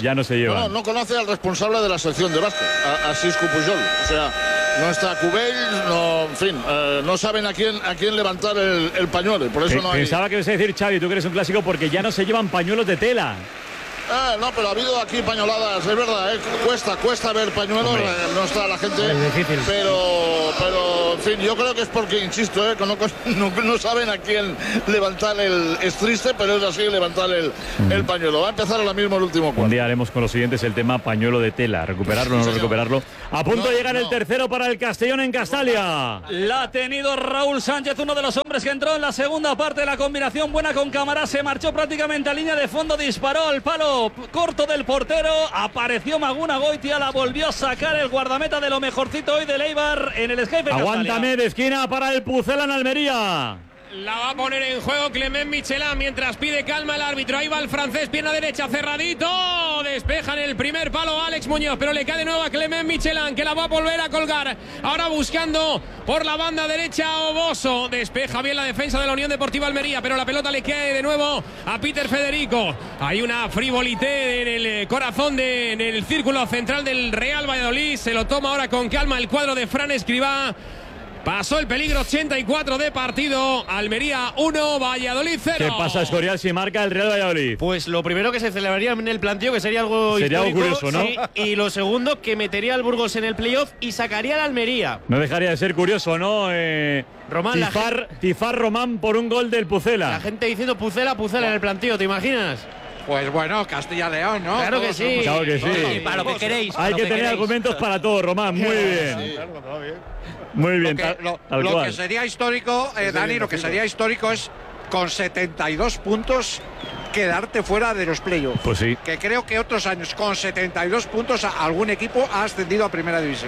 Speaker 13: no conoce al responsable de la sección de básquet, a Xisco Pujol. O sea, no está Cubells, no, en fin, no saben a quién levantar el pañuelo. Y por eso no hay...
Speaker 2: Pensaba que ibas a decir, Xavi, tú que eres un clásico, porque ya no se llevan pañuelos de tela.
Speaker 13: No, pero ha habido aquí pañoladas, es verdad, cuesta ver pañuelos, no está la gente,
Speaker 11: es difícil.
Speaker 13: pero en fin, yo creo que es porque, insisto, que no saben a quién levantar es triste, pero es así levantar el pañuelo. Va a empezar ahora mismo el último cuarto.
Speaker 2: Un día haremos con los siguientes el tema pañuelo de tela, recuperarlo o no recuperarlo. A punto de llegar el tercero para el Castellón en Castalia.
Speaker 3: La ha tenido Raúl Sánchez, uno de los hombres que entró en la segunda parte de la combinación buena con Camará, se marchó prácticamente a línea de fondo, disparó al palo corto del portero, apareció Maguna Goitia, la volvió a sacar el guardameta de lo mejorcito hoy de Eibar en el Escape.
Speaker 2: Aguántame de esquina para el Pucela en Almería.
Speaker 7: La va a poner en juego Clement Michelin mientras pide calma el árbitro. Ahí va el francés, pierna derecha, cerradito. Despeja en el primer palo Alex Muñoz, pero le cae de nuevo a Clement Michelin, que la va a volver a colgar. Ahora buscando por la banda derecha Oboso. Despeja bien la defensa de la Unión Deportiva Almería, pero la pelota le cae de nuevo a Peter Federico. Hay una frivolité en el corazón en el círculo central del Real Valladolid. Se lo toma ahora con calma el cuadro de Fran Escribá. Pasó el peligro, 84 de partido. Almería 1, Valladolid 0.
Speaker 2: ¿Qué pasa, Escorial, si marca el Real Valladolid?
Speaker 8: Pues lo primero que se celebraría en el planteo, que sería algo histórico,
Speaker 2: curioso, ¿no?
Speaker 8: Sí, y lo segundo, que metería al Burgos en el playoff y sacaría al Almería.
Speaker 2: No dejaría de ser curioso, ¿no?
Speaker 8: Román,
Speaker 2: Tifar Román por un gol del Pucela.
Speaker 8: La gente diciendo Pucela en el planteo, ¿te imaginas?
Speaker 17: Pues bueno, Castilla-León, ¿no?
Speaker 8: Claro que sí.
Speaker 2: Claro que sí.
Speaker 5: Y para lo que queréis.
Speaker 2: Hay que tener argumentos para todo, Román. Muy bien.
Speaker 17: Sí.
Speaker 2: Muy bien.
Speaker 17: Lo que sería histórico, Dani, lo que sería histórico es con 72 puntos quedarte fuera de los playoffs.
Speaker 2: Pues sí.
Speaker 17: Que creo que otros años con 72 puntos algún equipo ha ascendido a primera división.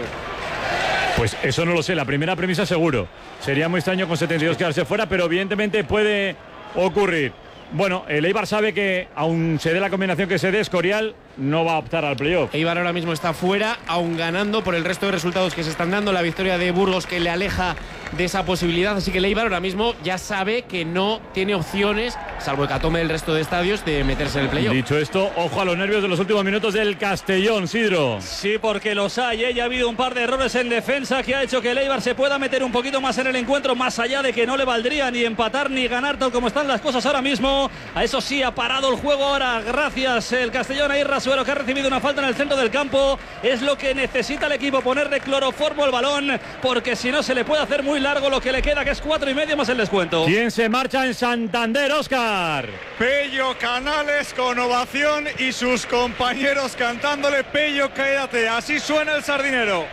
Speaker 2: Pues eso no lo sé, la primera premisa seguro. Sería muy extraño con 72 quedarse fuera, pero evidentemente puede ocurrir. Bueno, el Eibar sabe que aun se dé la combinación que se dé, Escorial no va a optar al playoff.
Speaker 8: Eibar ahora mismo está fuera, aún ganando por el resto de resultados que se están dando. La victoria de Burgos que le aleja de esa posibilidad. Así que el Eibar ahora mismo ya sabe que no tiene opciones, salvo que tome el resto de estadios, de meterse en el playoff.
Speaker 2: Dicho esto, ojo a los nervios de los últimos minutos del Castellón, Sidro.
Speaker 3: Sí, porque los hay. Ya ha habido un par de errores en defensa que ha hecho que el Eibar se pueda meter un poquito más en el encuentro, más allá de que no le valdría ni empatar ni ganar tal como están las cosas ahora mismo. A eso sí, ha parado el juego ahora, gracias el Castellón. Ahí Rasuero, que ha recibido una falta en el centro del campo. Es lo que necesita el equipo, ponerle cloroformo al balón, porque si no se le puede hacer muy largo lo que le queda, que es 4,5 más el descuento.
Speaker 2: ¿Quién se marcha en Santander, Óscar?
Speaker 1: Pello Canales con ovación y sus compañeros cantándole: Pello, quédate. Así suena el Sardinero.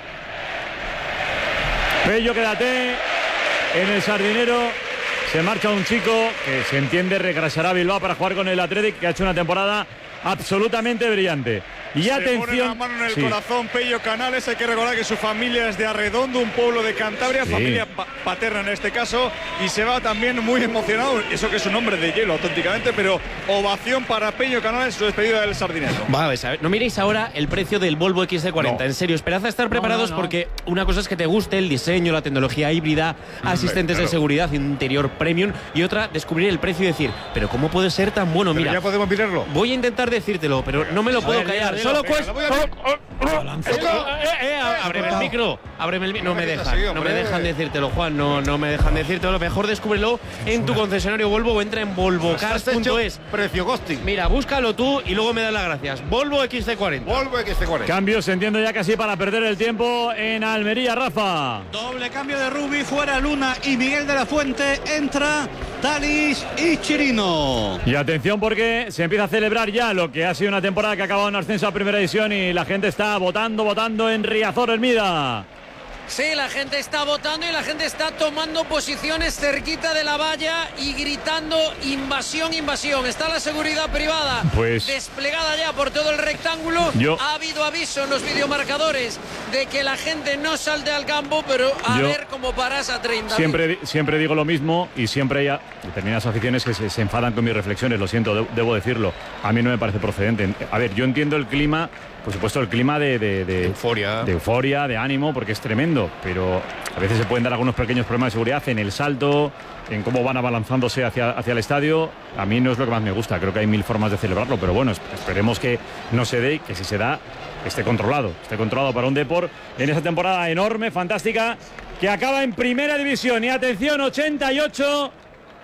Speaker 2: Pello, quédate. En el Sardinero se marcha un chico que se entiende regresará a Bilbao para jugar con el Athletic, que ha hecho una temporada absolutamente brillante. Y
Speaker 1: se
Speaker 2: atención,
Speaker 1: pone la mano en el corazón Pello Canales. Hay que recordar que su familia es de Arredondo, un pueblo de Cantabria, familia paterna en este caso, y se va también muy emocionado. Eso que es un hombre de hielo auténticamente, pero ovación para Pello Canales, su despedida del Sardinero.
Speaker 8: Vale, a ver, no miréis ahora el precio del Volvo XC40, en serio, esperad a estar preparados porque una cosa es que te guste el diseño, la tecnología híbrida, asistentes de seguridad, interior premium, y otra, descubrir el precio y decir, pero ¿cómo puede ser tan bueno? Mira,
Speaker 9: ya podemos mirarlo.
Speaker 8: Voy a intentar decírtelo, pero no me lo puedo callar. Solo cuesta. Ábreme el micro. Ábreme el micro. No me dejan. No me dejan decírtelo, Juan. No me dejan decírtelo. Mejor descúbrelo en tu concesionario Volvo o entra en volvocars.es.
Speaker 9: Precio ghosting.
Speaker 8: Mira, búscalo tú y luego me das las gracias. Volvo XC40.
Speaker 9: Volvo XC40.
Speaker 2: Cambios, entiendo ya casi para perder el tiempo en Almería, Rafa.
Speaker 6: Doble cambio de Rubi, fuera Luna y Miguel de la Fuente. Entra Talis y Chirino.
Speaker 2: Y atención porque se empieza a celebrar ya lo que ha sido una temporada que ha acabado en ascenso a primera división y la gente está votando en Riazor, Hermida.
Speaker 14: Sí, la gente está votando y la gente está tomando posiciones cerquita de la valla y gritando invasión, invasión. Está la seguridad privada desplegada ya por todo el rectángulo. Ha habido aviso en los videomarcadores de que la gente no salte al campo, pero a ver cómo paras a 30.
Speaker 2: Siempre digo lo mismo y siempre hay determinadas aficiones que se enfadan con mis reflexiones. Lo siento, debo decirlo. A mí no me parece procedente. A ver, yo entiendo el clima por supuesto, el clima de euforia, de ánimo, porque es tremendo, pero a veces se pueden dar algunos pequeños problemas de seguridad en el salto, en cómo van abalanzándose hacia el estadio. A mí no es lo que más me gusta, creo que hay mil formas de celebrarlo, pero bueno, esperemos que no se dé y que si se da esté controlado para un Depor en esa temporada enorme, fantástica, que acaba en Primera División. Y atención, 88,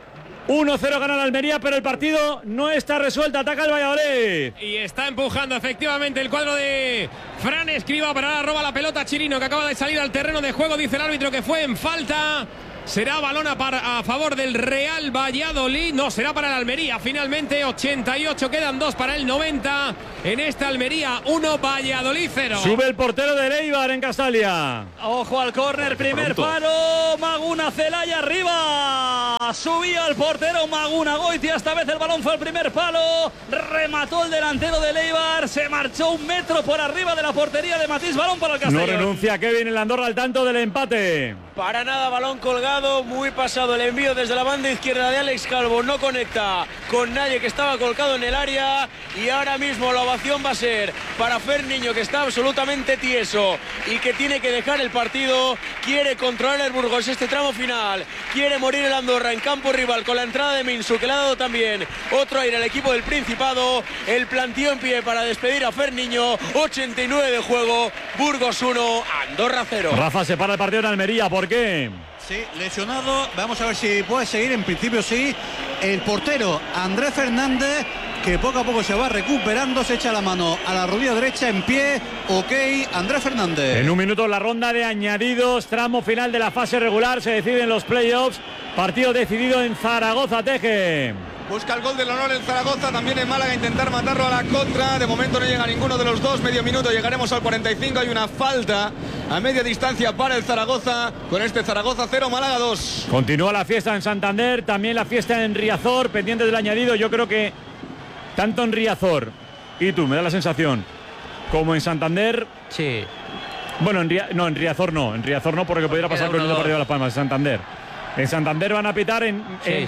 Speaker 2: 1-0 gana la Almería, pero el partido no está resuelto. Ataca el Valladolid.
Speaker 7: Y está empujando efectivamente el cuadro de Fran Escribá, pero ahora roba la pelota Chirino, que acaba de salir al terreno de juego. Dice el árbitro que fue en falta. Será balón a favor del Real Valladolid. No, será para el Almería. Finalmente, 88, quedan 2 para el 90. En esta Almería, 1, Valladolid 0.
Speaker 2: Sube el portero del Eibar en Castalia.
Speaker 3: Ojo al córner, primer palo. Maguna Celaya arriba. Subía el portero Maguna Goitia. Esta vez el balón fue al primer palo. Remató el delantero del Eibar. Se marchó 1 metro por arriba de la portería de Matís. Balón para el Castellón.
Speaker 2: No renuncia Kevin el Andorra al tanto del empate.
Speaker 12: Para nada, balón colgado. Muy pasado el envío desde la banda izquierda de Alex Calvo. No conecta con nadie que estaba colocado en el área. Y ahora mismo la ovación va a ser para Fer Niño, que está absolutamente tieso y que tiene que dejar el partido. Quiere controlar el Burgos este tramo final. Quiere morir el Andorra en campo rival con la entrada de Minsu, que le ha dado también otro aire al equipo del Principado. El planteo en pie para despedir a Fer Niño. 89 de juego. Burgos 1, Andorra 0.
Speaker 2: Rafa se para el partido en Almería. ¿Por qué?
Speaker 6: Sí, lesionado. Vamos a ver si puede seguir. En principio sí. El portero Andrés Fernández, que poco a poco se va recuperando, se echa la mano a la rodilla derecha en pie. Ok, Andrés Fernández.
Speaker 2: En un minuto la ronda de añadidos, tramo final de la fase regular, se deciden los playoffs. Partido decidido en Zaragoza, Teje.
Speaker 4: Busca el gol del honor en Zaragoza, también en Málaga, intentar matarlo a la contra. De momento no llega ninguno de los dos, medio minuto, llegaremos al 45. Hay una falta a media distancia para el Zaragoza. Con este Zaragoza 0, Málaga 2.
Speaker 2: Continúa la fiesta en Santander, también la fiesta en Riazor, pendiente del añadido. Yo creo que tanto en Riazor, y tú, me da la sensación, como en Santander.
Speaker 5: Sí.
Speaker 2: Bueno, en Riazor no, porque pudiera pasar con el partido de Las Palmas, en Santander. En Santander van a pitar en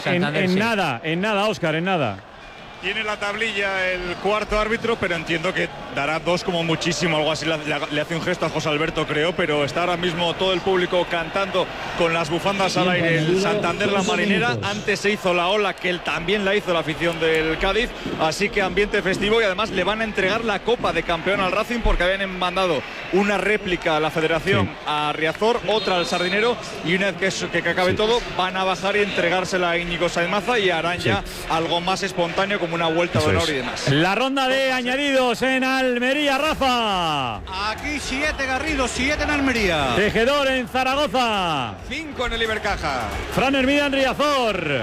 Speaker 2: nada, Óscar, en nada.
Speaker 1: Tiene la tablilla el cuarto árbitro, pero entiendo que dará 2 como muchísimo, algo así. Le hace un gesto a José Alberto, creo, pero está ahora mismo todo el público cantando con las bufandas al aire. El Santander, la Marinera. Antes se hizo la ola, que él también la hizo la afición del Cádiz. Así que ambiente festivo, y además le van a entregar la Copa de Campeón al Racing, porque habían mandado una réplica a la Federación a Riazor, otra al Sardinero, y una vez que acabe todo, van a bajar y entregársela a Íñigo Sáenz Maza, y harán ya algo más espontáneo, como una vuelta de honor y demás.
Speaker 2: La ronda de añadidos en Almería, Rafa.
Speaker 6: Aquí 7 Garrido, 7 en Almería.
Speaker 2: Tejedor en Zaragoza.
Speaker 4: 5 en el Ibercaja.
Speaker 2: Fran Hermida en Riazor.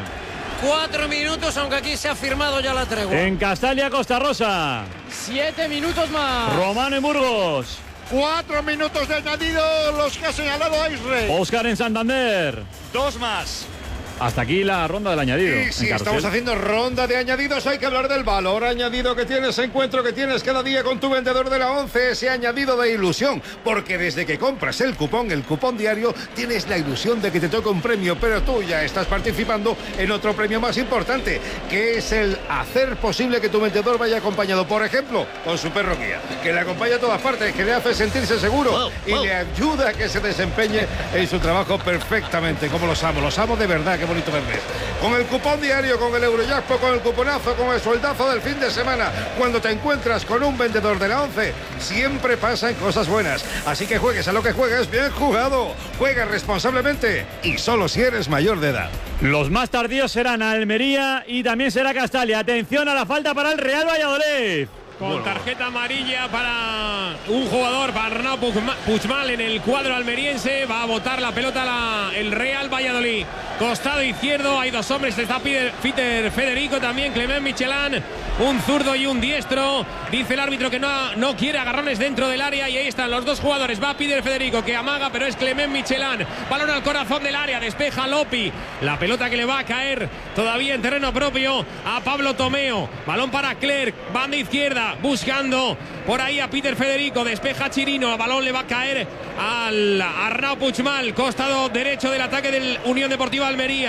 Speaker 14: 4 minutos, aunque aquí se ha firmado ya la tregua.
Speaker 2: En Castalia, Costa Rosa.
Speaker 10: 7 minutos más.
Speaker 2: Romano en Burgos.
Speaker 9: 4 minutos de añadido, los que ha señalado Aisre.
Speaker 2: Óscar en Santander.
Speaker 1: 2 más.
Speaker 2: Hasta aquí la ronda del añadido.
Speaker 9: Y si estamos haciendo ronda de añadidos, hay que hablar del valor añadido que tienes, encuentro que tienes cada día con tu vendedor de la 11, ese añadido de ilusión, porque desde que compras el cupón diario, tienes la ilusión de que te toca un premio, pero tú ya estás participando en otro premio más importante, que es el hacer posible que tu vendedor vaya acompañado, por ejemplo, con su perro guía, que le acompaña a todas partes, que le hace sentirse seguro y le ayuda a que se desempeñe en su trabajo perfectamente, como los amo de verdad. Qué bonito verles. Con el cupón diario, con el Eurojackpot, con el cuponazo, con el sueldazo del fin de semana, cuando te encuentras con un vendedor de la 11, siempre pasan cosas buenas. Así que juegues a lo que juegues, bien jugado. Juega responsablemente y solo si eres mayor de edad.
Speaker 2: Los más tardíos serán Almería y también será Castalia. Atención a la falta para el Real Valladolid.
Speaker 7: Con tarjeta amarilla para un jugador, para Arnau Puigmal en el cuadro almeriense. Va a botar la pelota el Real Valladolid. Costado izquierdo, hay 2 hombres. Está Peter Federico, también Clement Michelin. Un zurdo y un diestro. Dice el árbitro que no quiere agarrones dentro del área. Y ahí están los 2 jugadores. Va Peter Federico, que amaga, pero es Clement Michelin. Balón al corazón del área. Despeja Lopi. La pelota que le va a caer todavía en terreno propio a Pablo Tomeo. Balón para Clerc. Banda izquierda. Buscando por ahí a Peter Federico. Despeja Chirino. El balón le va a caer al Arnau Puigmal. Costado derecho del ataque del Unión Deportiva Almería.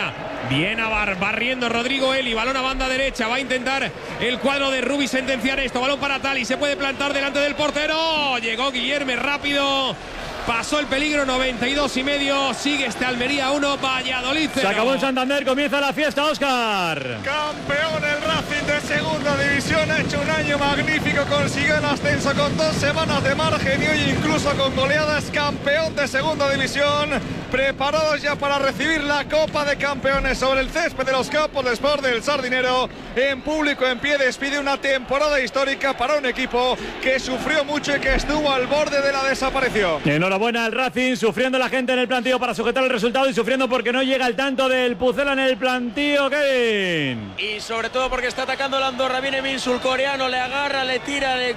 Speaker 7: Bien barriendo Rodrigo Eli, balón a banda derecha, va a intentar el cuadro de Rubi sentenciar esto, balón para Tali, se puede plantar delante del portero, llegó Guillerme rápido, pasó el peligro, 92,5, sigue este Almería 1, Valladolid 0.
Speaker 2: Se acabó en Santander, comienza la fiesta, Óscar.
Speaker 1: Campeón el Racing de segunda división, ha hecho un año magnífico, consiguió el ascenso con 2 semanas de margen y hoy incluso con goleadas, campeón de segunda división, preparados ya para recibir la Copa de Campeones sobre el césped de los Campos de Sport del Sardinero, en público en pie, despide una temporada histórica para un equipo que sufrió mucho y que estuvo al borde de la desaparición.
Speaker 2: Enhorabuena al Racing, sufriendo la gente en el plantío para sujetar el resultado y sufriendo porque no llega el tanto del Pucela en el plantío, Kevin.
Speaker 12: Y sobre todo porque está atacando la Andorra, viene Minsul, coreano, le agarra, le tira, le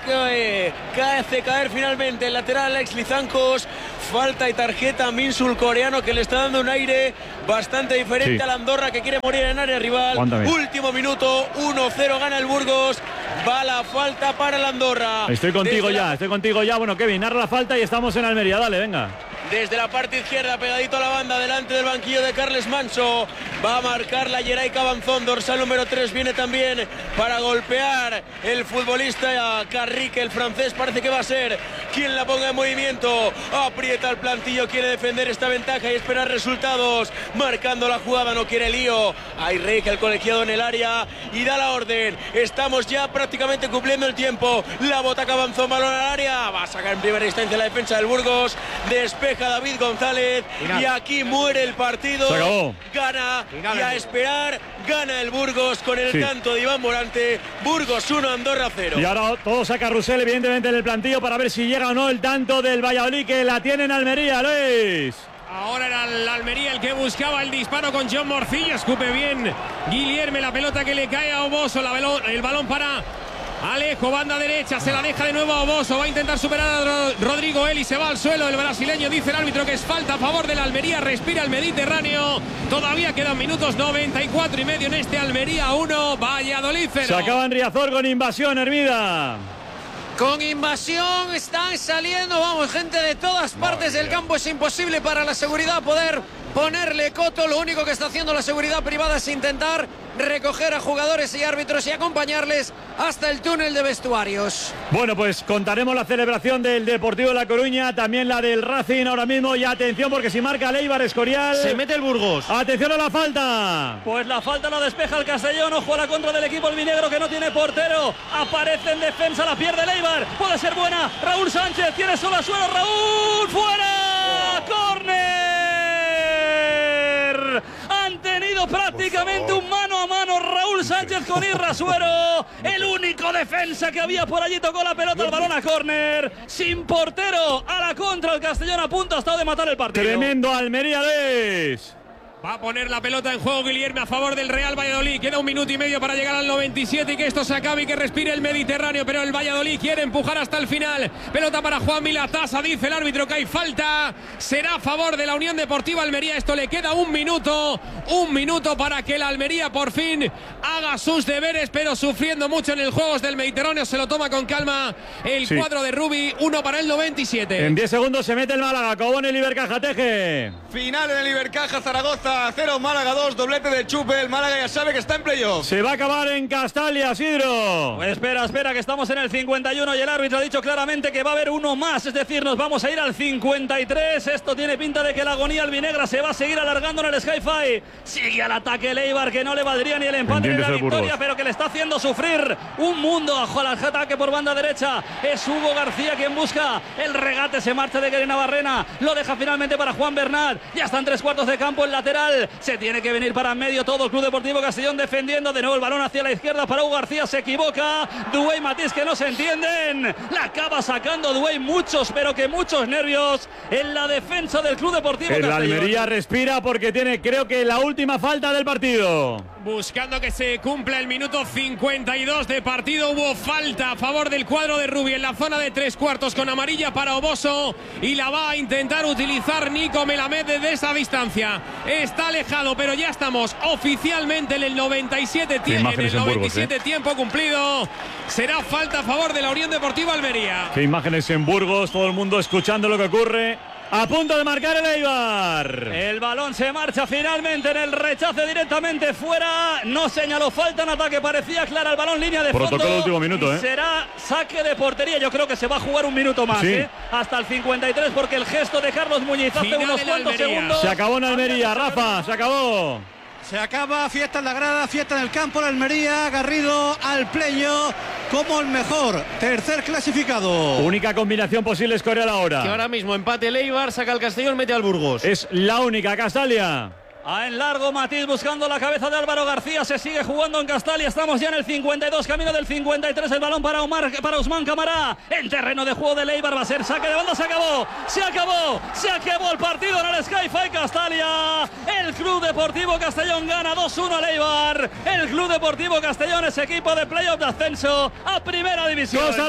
Speaker 12: hace caer finalmente el lateral Alex Lizancos. Falta y tarjeta a Minsul, coreano, que le está dando un aire bastante diferente a la Andorra, que quiere morir en área rival. Último minuto, 1-0, gana el Burgos. Va la falta para la Andorra.
Speaker 2: Estoy contigo ya. Bueno, Kevin, narra la falta y estamos en Almería. Dale, venga.
Speaker 12: Desde la parte izquierda, pegadito a la banda, delante del banquillo de Carles Manso. Va a marcar la Yeray Cabanzón, dorsal número 3. Viene también para golpear el futbolista Carrique, el francés. Parece que va a ser quien la ponga en movimiento. Aprieta el plantillo, quiere defender esta ventaja y esperar resultados. Marcando la jugada, no quiere lío. Hay Rey, el colegiado en el área y da la orden. Estamos ya prácticamente cumpliendo el tiempo. La bota Cabanzón, balón al área. Va a sacar en primera instancia la defensa del Burgos. Despeja David González y aquí muere el partido.
Speaker 2: Se acabó.
Speaker 12: Gana y a esperar, gana el Burgos con el canto de Iván Morante. Burgos 1, Andorra 0.
Speaker 2: Y ahora todos a Carrusel, evidentemente, en el plantillo para ver si llega o no el tanto del Valladolid, que la tiene en Almería, Luis.
Speaker 7: Ahora era el Almería el que buscaba el disparo con John Morcilla. Escupe bien Guillerme, la pelota que le cae a Oboso, el balón para Alejo, banda derecha, se la deja de nuevo a Oboso, va a intentar superar a Rodrigo Eli, se va al suelo el brasileño, dice el árbitro que es falta a favor de la Almería, respira el Mediterráneo, todavía quedan minutos, 94,5 en este Almería 1, Valladolid 0.
Speaker 2: Se acaba en Riazor con invasión, Hermida.
Speaker 14: Con invasión están saliendo, vamos, gente de todas partes del campo, es imposible para la seguridad poder ponerle coto, lo único que está haciendo la seguridad privada es intentar recoger a jugadores y árbitros y acompañarles hasta el túnel de vestuarios.
Speaker 2: Bueno, pues contaremos la celebración del Deportivo de La Coruña, también la del Racing ahora mismo, y atención porque si marca Leibar Escorial,
Speaker 8: se mete el Burgos.
Speaker 2: Atención a la falta.
Speaker 3: Pues la falta la despeja el Castellón, ojo a la contra del equipo albinegro que no tiene portero, aparece en defensa, la pierde Leibar, puede ser buena, Raúl Sánchez, tiene solo a suelo, Raúl, fuera, córner. Han tenido prácticamente un mano a mano Raúl Sánchez con Irrasuero, el único defensa que había por allí, tocó la pelota, el balón a córner, sin portero, a la contra el Castellón, a punto ha estado de matar el partido.
Speaker 2: Tremendo Almería, Luis.
Speaker 7: Va a poner la pelota en juego Guillerme a favor del Real Valladolid. Queda 1 minuto y medio para llegar al 97 y que esto se acabe y que respire el Mediterráneo. Pero el Valladolid quiere empujar hasta el final. Pelota para Juan Milatasa. Dice el árbitro que hay falta. Será a favor de la Unión Deportiva Almería. Esto le queda 1 minuto. 1 minuto para que la Almería por fin haga sus deberes. Pero sufriendo mucho en el Juegos del Mediterráneo. Se lo toma con calma el cuadro de Rubi. 1 para el 97.
Speaker 2: En 10 segundos se mete el Málaga. Cobón el Ibercaja, Teje.
Speaker 4: Final en el Ibercaja, Zaragoza 0, Málaga 2, doblete de Chupe. El Málaga ya sabe que está en playoff.
Speaker 2: Se va a acabar en Castalia, Sidro.
Speaker 3: Pues espera, que estamos en el 51 y el árbitro ha dicho claramente que va a haber uno más. Es decir, nos vamos a ir al 53. Esto tiene pinta de que la agonía albinegra se va a seguir alargando en el Sky-Fi. Sigue al ataque Leibar, que no le valdría ni el empate ni la victoria, pero que le está haciendo sufrir un mundo. Al ataque por banda derecha es Hugo García quien busca el regate. Se marcha de Guerena Barrena, lo deja finalmente para Juan Bernat. Ya están 3/4 de campo, el lateral se tiene que venir para medio todo el Club Deportivo Castellón defendiendo de nuevo el balón hacia la izquierda para Hugo García, se equivoca Duey Matís, que no se entienden, la acaba sacando Duey, muchos nervios en la defensa del Club Deportivo
Speaker 2: el
Speaker 3: Castellón.
Speaker 2: Almería respira porque tiene, creo que la última falta del partido.
Speaker 7: Buscando que se cumpla el minuto 52 de partido, hubo falta a favor del cuadro de Rubi en la zona de 3/4 con amarilla para Oboso y la va a intentar utilizar Nico Melamed desde esa distancia. Está alejado, pero ya estamos oficialmente en el 97, tiempo cumplido. Será falta a favor de la Unión Deportiva Almería.
Speaker 2: Qué imágenes en Burgos, todo el mundo escuchando lo que ocurre A punto de marcar el Eibar.
Speaker 3: El balón se marcha finalmente en el rechace directamente fuera. No señaló falta en ataque, parecía clara el balón, línea de fondo.
Speaker 2: Protocolo último minuto,
Speaker 3: Será saque de portería. Yo creo que se va a jugar un minuto más,
Speaker 2: sí.
Speaker 3: Hasta el 53, porque el gesto de Carlos Muñiz hace
Speaker 7: Final
Speaker 3: unos
Speaker 7: en
Speaker 3: cuantos
Speaker 7: Almería.
Speaker 3: segundos.
Speaker 2: Se acabó en Almería, Rafa, se acabó.
Speaker 6: Se acaba, fiesta en la grada, fiesta en el campo, la Almería, Garrido al playoff como el mejor tercer clasificado.
Speaker 2: Única combinación posible es Escorial ahora.
Speaker 8: Que ahora mismo empate el Eibar, saca el Castellón, mete al Burgos.
Speaker 2: Es la única, Castalia.
Speaker 3: En largo, Matiz buscando la cabeza de Álvaro García. Se sigue jugando en Castalia. Estamos ya en el 52, camino del 53. El balón para Ousmane Camara. En terreno de juego de Eibar va a ser saque de banda. Se acabó. Se acabó el partido en el Sky-Fi Castalia. El Club Deportivo Castellón gana 2-1 al Eibar. El Club Deportivo Castellón es equipo de playoff de ascenso a Primera División.
Speaker 2: Costa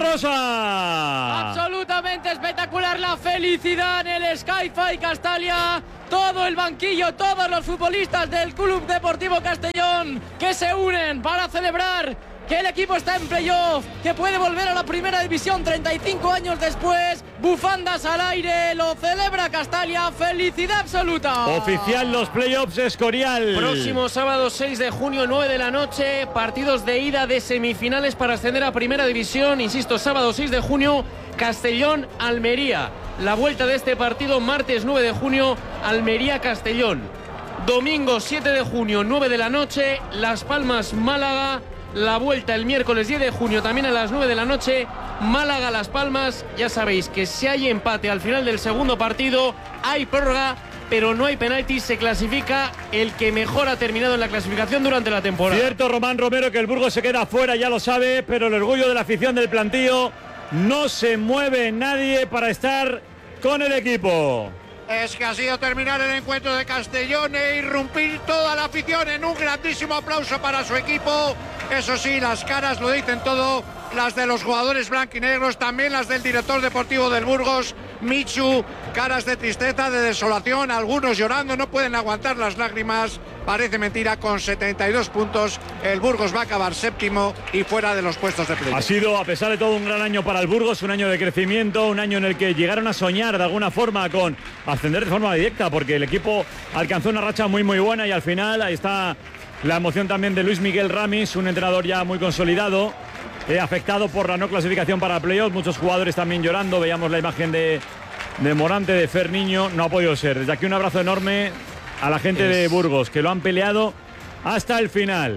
Speaker 2: Rosa.
Speaker 10: Absolutamente espectacular la felicidad en el Sky-Fi Castalia. Todo el banquillo, todos los futbolistas del Club Deportivo Castellón que se unen para celebrar que el equipo está en playoff, que puede volver a la Primera División 35 años después. Bufandas al aire, lo celebra Castalia, felicidad absoluta.
Speaker 2: Oficial los playoffs Escorial.
Speaker 8: Próximo sábado 6 de junio, 9 de la noche, partidos de ida de semifinales para ascender a Primera División. Insisto, sábado 6 de junio, Castellón-Almería. La vuelta de este partido, martes 9 de junio, Almería-Castellón. Domingo 7 de junio, 9 de la noche, Las Palmas-Málaga. La vuelta el miércoles 10 de junio, también a las 9 de la noche, Málaga-Las Palmas. Ya sabéis que si hay empate al final del segundo partido, hay prórroga, pero no hay penaltis. Se clasifica el que mejor ha terminado en la clasificación durante la temporada.
Speaker 2: Cierto, Román Romero, que el Burgos se queda fuera, ya lo sabe, pero el orgullo de la afición del plantío, no se mueve nadie para estar con el equipo.
Speaker 17: Es que ha sido terminar el encuentro de Castellón e irrumpir toda la afición en un grandísimo aplauso para su equipo. Eso sí, las caras lo dicen todo, las de los jugadores blanquinegros, también las del director deportivo del Burgos, Michu, caras de tristeza, de desolación, algunos llorando, no pueden aguantar las lágrimas. Parece mentira, con 72 puntos el Burgos va a acabar séptimo y fuera de los puestos de playoff.
Speaker 2: Ha sido, a pesar de todo, un gran año para el Burgos, un año de crecimiento, un año en el que llegaron a soñar de alguna forma con ascender de forma directa, porque el equipo alcanzó una racha muy buena y al final ahí está la emoción también de Luis Miguel Ramis, un entrenador ya muy consolidado, afectado por la no clasificación para playoff, muchos jugadores también llorando. Veíamos la imagen de Morante, de Fer Niño, no ha podido ser. Desde aquí un abrazo enorme a la gente de Burgos, que lo han peleado hasta el final.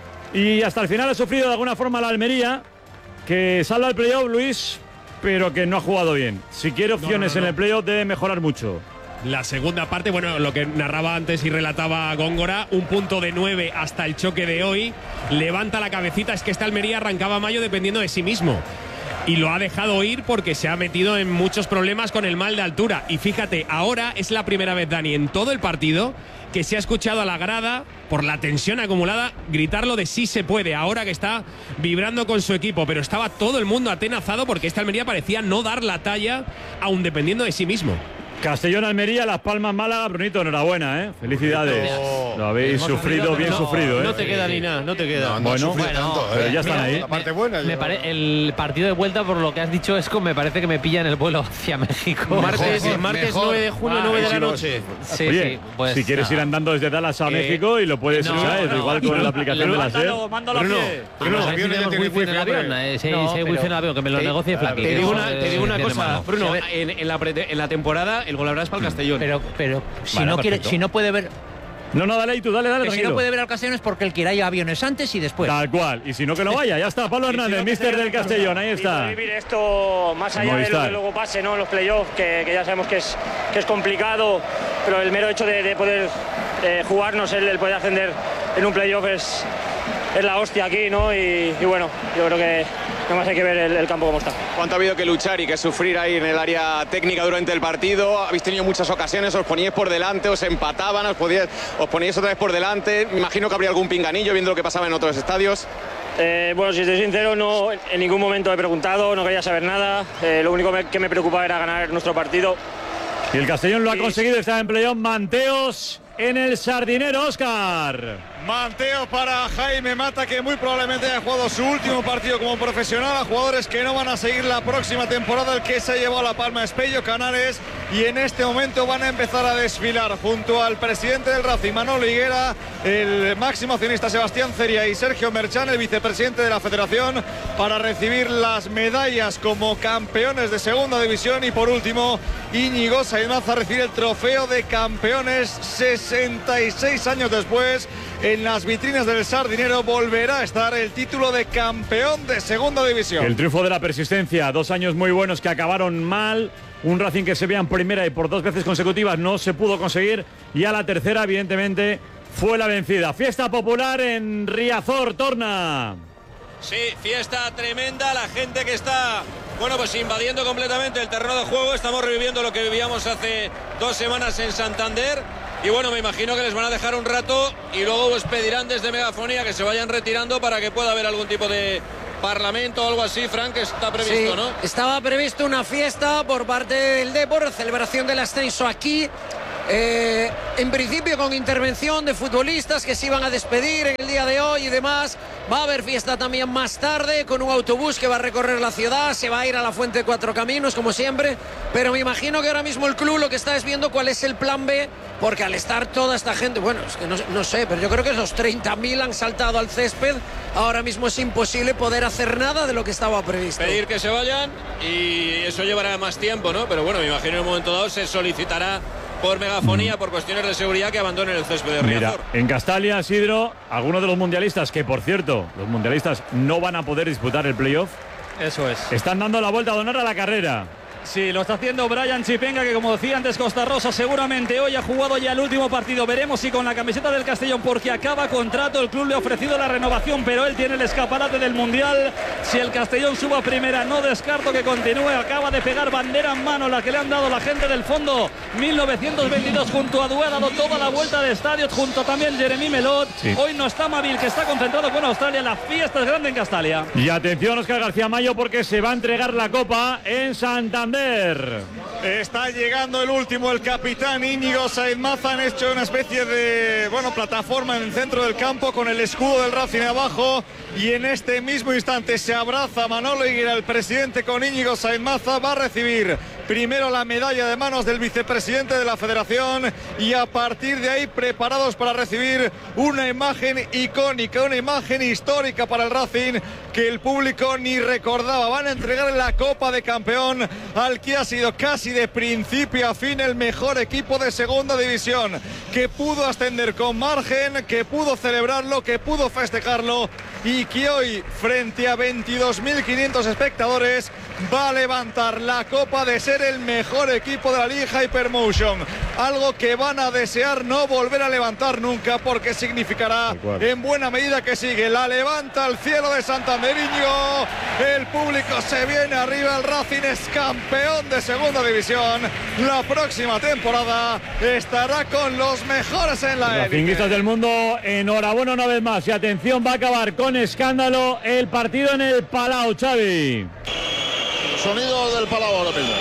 Speaker 2: Y hasta el final ha sufrido de alguna forma la Almería, que sale al playoff, Luis, pero que no ha jugado bien. Si quiere opciones en el playoff debe mejorar mucho.
Speaker 7: La segunda parte, bueno, lo que narraba antes y relataba Góngora, un punto de 9 hasta el choque de hoy. Levanta la cabecita, es que esta Almería arrancaba mayo dependiendo de sí mismo. Y lo ha dejado ir porque se ha metido en muchos problemas con el mal de altura. Y fíjate, ahora es la primera vez, Dani, en todo el partido que se ha escuchado a la grada, por la tensión acumulada, gritarlo de sí se puede, ahora que está vibrando con su equipo. Pero estaba todo el mundo atenazado porque esta Almería parecía no dar la talla, aun dependiendo de sí mismo.
Speaker 2: Castellón-Almería, Las Palmas-Málaga, Brunito, enhorabuena, Felicidades. Lo habéis sufrido, bien sufrido,
Speaker 8: No te queda ni nada, no te queda.
Speaker 2: Bueno, pero ya están ahí.
Speaker 11: La parte buena. El partido de vuelta, por lo que has dicho, Esco, me parece que me pilla en el vuelo hacia México.
Speaker 8: Martes 9 de junio, 9 de la noche.
Speaker 11: Sí,
Speaker 2: Oye,
Speaker 11: sí, pues,
Speaker 2: si quieres ir andando desde Dallas a México y lo puedes usar, igual con la aplicación de la SER.
Speaker 3: Mándalo a pie.
Speaker 11: Bruno, tenemos wifi en el avión. Sí, wifi en el avión, que me lo negocie Flaky.
Speaker 8: Te digo una cosa, Bruno, en la temporada el gol habrá es para el Castellón.
Speaker 5: Pero si no puede ver.
Speaker 2: No, dale, tú, dale,
Speaker 5: si no puede ver al Castellón es porque él quiere ir a aviones antes y después.
Speaker 2: Tal cual. Y si no, que no vaya. Ya está, Pablo Hernández, míster del Castellón. Ahí está.
Speaker 18: Vivir esto más allá de lo que luego pase, ¿no? Los playoffs, que ya sabemos que es complicado, pero el mero hecho de poder jugarnos, el poder ascender en un playoff es la hostia aquí, ¿no? Y bueno, yo creo que nada más hay que ver el campo como está.
Speaker 19: ¿Cuánto ha habido que luchar y que sufrir ahí en el área técnica durante el partido? Habéis tenido muchas ocasiones, os poníais por delante, os empataban, os poníais otra vez por delante. Me imagino que habría algún pinganillo viendo lo que pasaba en otros estadios.
Speaker 18: Bueno, si estoy sincero, no, en ningún momento he preguntado, no quería saber nada. Lo único que me preocupaba era ganar nuestro partido.
Speaker 2: Y el Castellón lo ha conseguido, está en playoff. Manteos en el Sardinero, Óscar.
Speaker 1: Manteo para Jaime Mata, que muy probablemente haya jugado su último partido como profesional. A jugadores que no van a seguir la próxima temporada. El que se llevó a La Palma es Pello Canales, y en este momento van a empezar a desfilar junto al presidente del Racing, Manolo Higuera, el máximo accionista Sebastián Ceria y Sergio Merchán, el vicepresidente de la Federación, para recibir las medallas como campeones de segunda división. Y por último, Íñigo Sainz Maza recibe el trofeo de campeones 66 años después. En las vitrinas del Sardinero volverá a estar el título de campeón de segunda división.
Speaker 2: El triunfo de la persistencia, 2 años muy buenos que acabaron mal. Un Racing que se veía en primera y por 2 veces consecutivas no se pudo conseguir. Y a la tercera, evidentemente, fue la vencida. Fiesta popular en Riazor, Torna.
Speaker 16: Sí, fiesta tremenda, la gente que está, bueno, pues invadiendo completamente el terreno de juego. Estamos reviviendo lo que vivíamos hace 2 semanas en Santander. Y bueno, me imagino que les van a dejar un rato y luego pues pedirán desde megafonía que se vayan retirando para que pueda haber algún tipo de parlamento o algo así, Frank, que está previsto,
Speaker 20: sí,
Speaker 16: ¿no?
Speaker 20: Estaba previsto una fiesta por parte del Depor, celebración del ascenso aquí. En principio con intervención de futbolistas que se iban a despedir en el día de hoy y demás. Va a haber fiesta también más tarde con un autobús que va a recorrer la ciudad. Se va a ir a la Fuente de 4 Caminos como siempre, pero me imagino que ahora mismo el club lo que está es viendo cuál es el plan B, porque al estar toda esta gente, bueno, es que no sé, pero yo creo que esos 30.000 han saltado al césped. Ahora mismo es imposible poder hacer nada de lo que estaba previsto.
Speaker 16: Pedir que se vayan y eso llevará más tiempo, ¿no? Pero bueno, me imagino en un momento dado se solicitará por megafonía, por cuestiones de seguridad, que abandonen el césped de Riazor.
Speaker 2: Mira, en Castalia, Isidro, algunos de los mundialistas, que por cierto, los mundialistas no van a poder disputar el playoff.
Speaker 3: Eso es.
Speaker 2: Están dando la vuelta de honor a la carrera.
Speaker 3: Sí, lo está haciendo Brian Chipenga, que como decía antes Costa Rosa, seguramente hoy ha jugado ya el último partido. Veremos si con la camiseta del Castellón, porque acaba contrato, el club le ha ofrecido la renovación, pero él tiene el escaparate del Mundial. Si el Castellón suba a primera, no descarto que continúe. Acaba de pegar bandera en mano, la que le han dado la gente del fondo 1922 junto a Dué, ha dado toda la vuelta de estadios, junto también Jeremy Melot. Sí. Hoy no está Mavil, que está concentrado con Australia. La fiesta es grande en Castalia.
Speaker 2: Y atención, Óscar García Mayo, porque se va a entregar la copa en Santander.
Speaker 1: Está llegando el último, el capitán Íñigo Sainz Maza. Han hecho una especie de, bueno, plataforma en el centro del campo con el escudo del Racing abajo, y en este mismo instante se abraza Manolo Higuera, el presidente, con Íñigo Sainz Maza. Va a recibir primero la medalla de manos del vicepresidente de la Federación, y a partir de ahí preparados para recibir una imagen icónica, una imagen histórica para el Racing que el público ni recordaba. Van a entregar la Copa de Campeón al que ha sido casi de principio a fin el mejor equipo de segunda división, que pudo ascender con margen, que pudo celebrarlo, que pudo festejarlo, y que hoy, frente a 22.500 espectadores, va a levantar la copa de ser el mejor equipo de la Liga Hypermotion. Algo que van a desear no volver a levantar nunca, porque significará en buena medida que sigue. La levanta al cielo de Santander. El público se viene arriba. El Racing es campeón de segunda división. La próxima temporada estará con los mejores en la élite.
Speaker 2: Racinguistas del mundo, enhorabuena una vez más. Y atención, va a acabar con escándalo el partido en el Palau, Xavi.
Speaker 13: Sonido del Palau ahora mismo.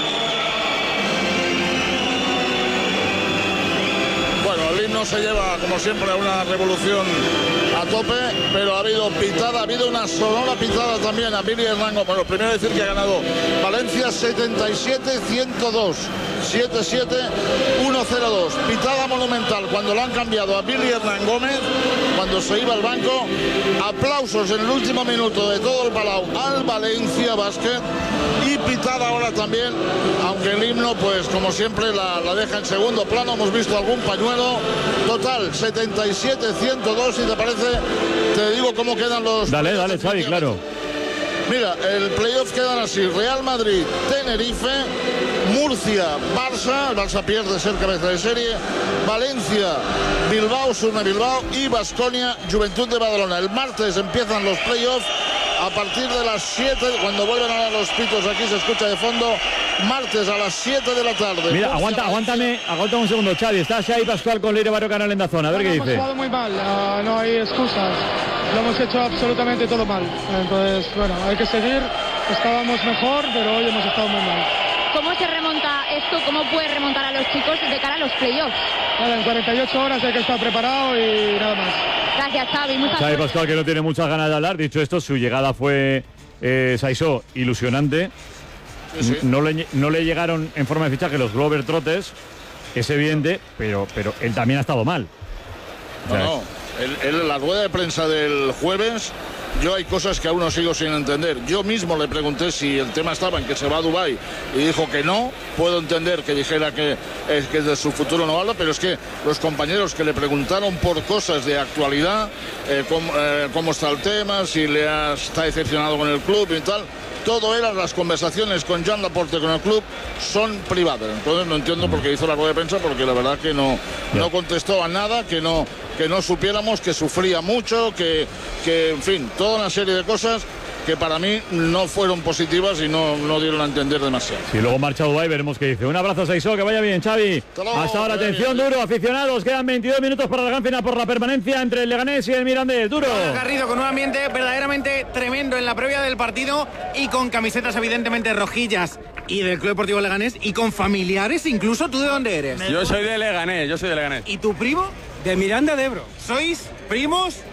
Speaker 13: Bueno, el himno se lleva, como siempre, una revolución a tope, pero ha habido pitada, ha habido una sonora pitada también a Billy Hernán. Bueno, primero decir que ha ganado Valencia 77-102, 7-7-1-0-2. Pitada monumental cuando lo han cambiado a Billy Hernán Gómez, cuando se iba al banco. Aplausos en el último minuto de todo el Palau al Valencia Basket, y pitada ahora también, aunque el himno, pues como siempre, la deja en segundo plano. Hemos visto algún pañuelo. Total 77-102. Si te parece, te digo cómo quedan los...
Speaker 2: Dale, Xavi, claro.
Speaker 13: Mira, el playoff quedan así: Real Madrid, Tenerife, Murcia, Barça. El Barça pierde, ser cabeza de serie. Valencia, Bilbao, Surne Bilbao, y Baskonia, Juventud de Badalona. El martes empiezan los playoffs a partir de las 7, cuando vuelven a los pitos, aquí se escucha de fondo. Martes a las 7 de la tarde.
Speaker 2: Mira, aguántame un segundo, Xavi. Está Xavi Pascual con Leire Barrio Canal en la zona. A ver qué dice.
Speaker 21: Hemos jugado muy mal, no hay excusas. Lo hemos hecho absolutamente todo mal. Entonces, bueno, hay que seguir. Estábamos mejor, pero hoy hemos estado muy mal.
Speaker 22: ¿Cómo se remonta esto? ¿Cómo puede remontar a los chicos de cara a los playoffs?
Speaker 21: Nada, en 48 horas hay que estar preparado y nada más.
Speaker 22: Gracias, Xavi. Muchas
Speaker 2: Xavi
Speaker 22: gracias.
Speaker 2: Pascual, que no tiene muchas ganas de hablar. Dicho esto, su llegada fue, Saisó, ilusionante.
Speaker 13: Sí.
Speaker 2: No le llegaron en forma de fichaje los Glover Trotters, es evidente, pero él también ha estado mal. O sea,
Speaker 13: No. En la rueda de prensa del jueves, yo hay cosas que aún no sigo sin entender. Yo mismo le pregunté si el tema estaba en que se va a Dubái y dijo que no. Puedo entender que dijera que de su futuro no habla, pero es que los compañeros que le preguntaron por cosas de actualidad, cómo está el tema, si está decepcionado con el club y tal, todo eran las conversaciones con Joan Laporte con el club son privadas. Entonces no entiendo por qué hizo la rueda de prensa, porque la verdad que no contestó a nada, que no supiéramos, que sufría mucho, que en fin, toda una serie de cosas que para mí no fueron positivas y no dieron a entender demasiado.
Speaker 2: Si luego marcha a Dubái, veremos qué dice. Un abrazo a Saisó, que vaya bien, Xavi. Hasta ahora, atención, Duro, aficionados, quedan 22 minutos para la gran final por la permanencia entre el Leganés y el Mirandés. Duro.
Speaker 9: Garrido con un ambiente verdaderamente tremendo en la previa del partido y con camisetas evidentemente rojillas y del Club Deportivo Leganés y con familiares incluso. ¿Tú de dónde eres?
Speaker 15: Yo soy de Leganés,
Speaker 9: ¿Y tu primo? De Miranda de Ebro. ¿Sois primos?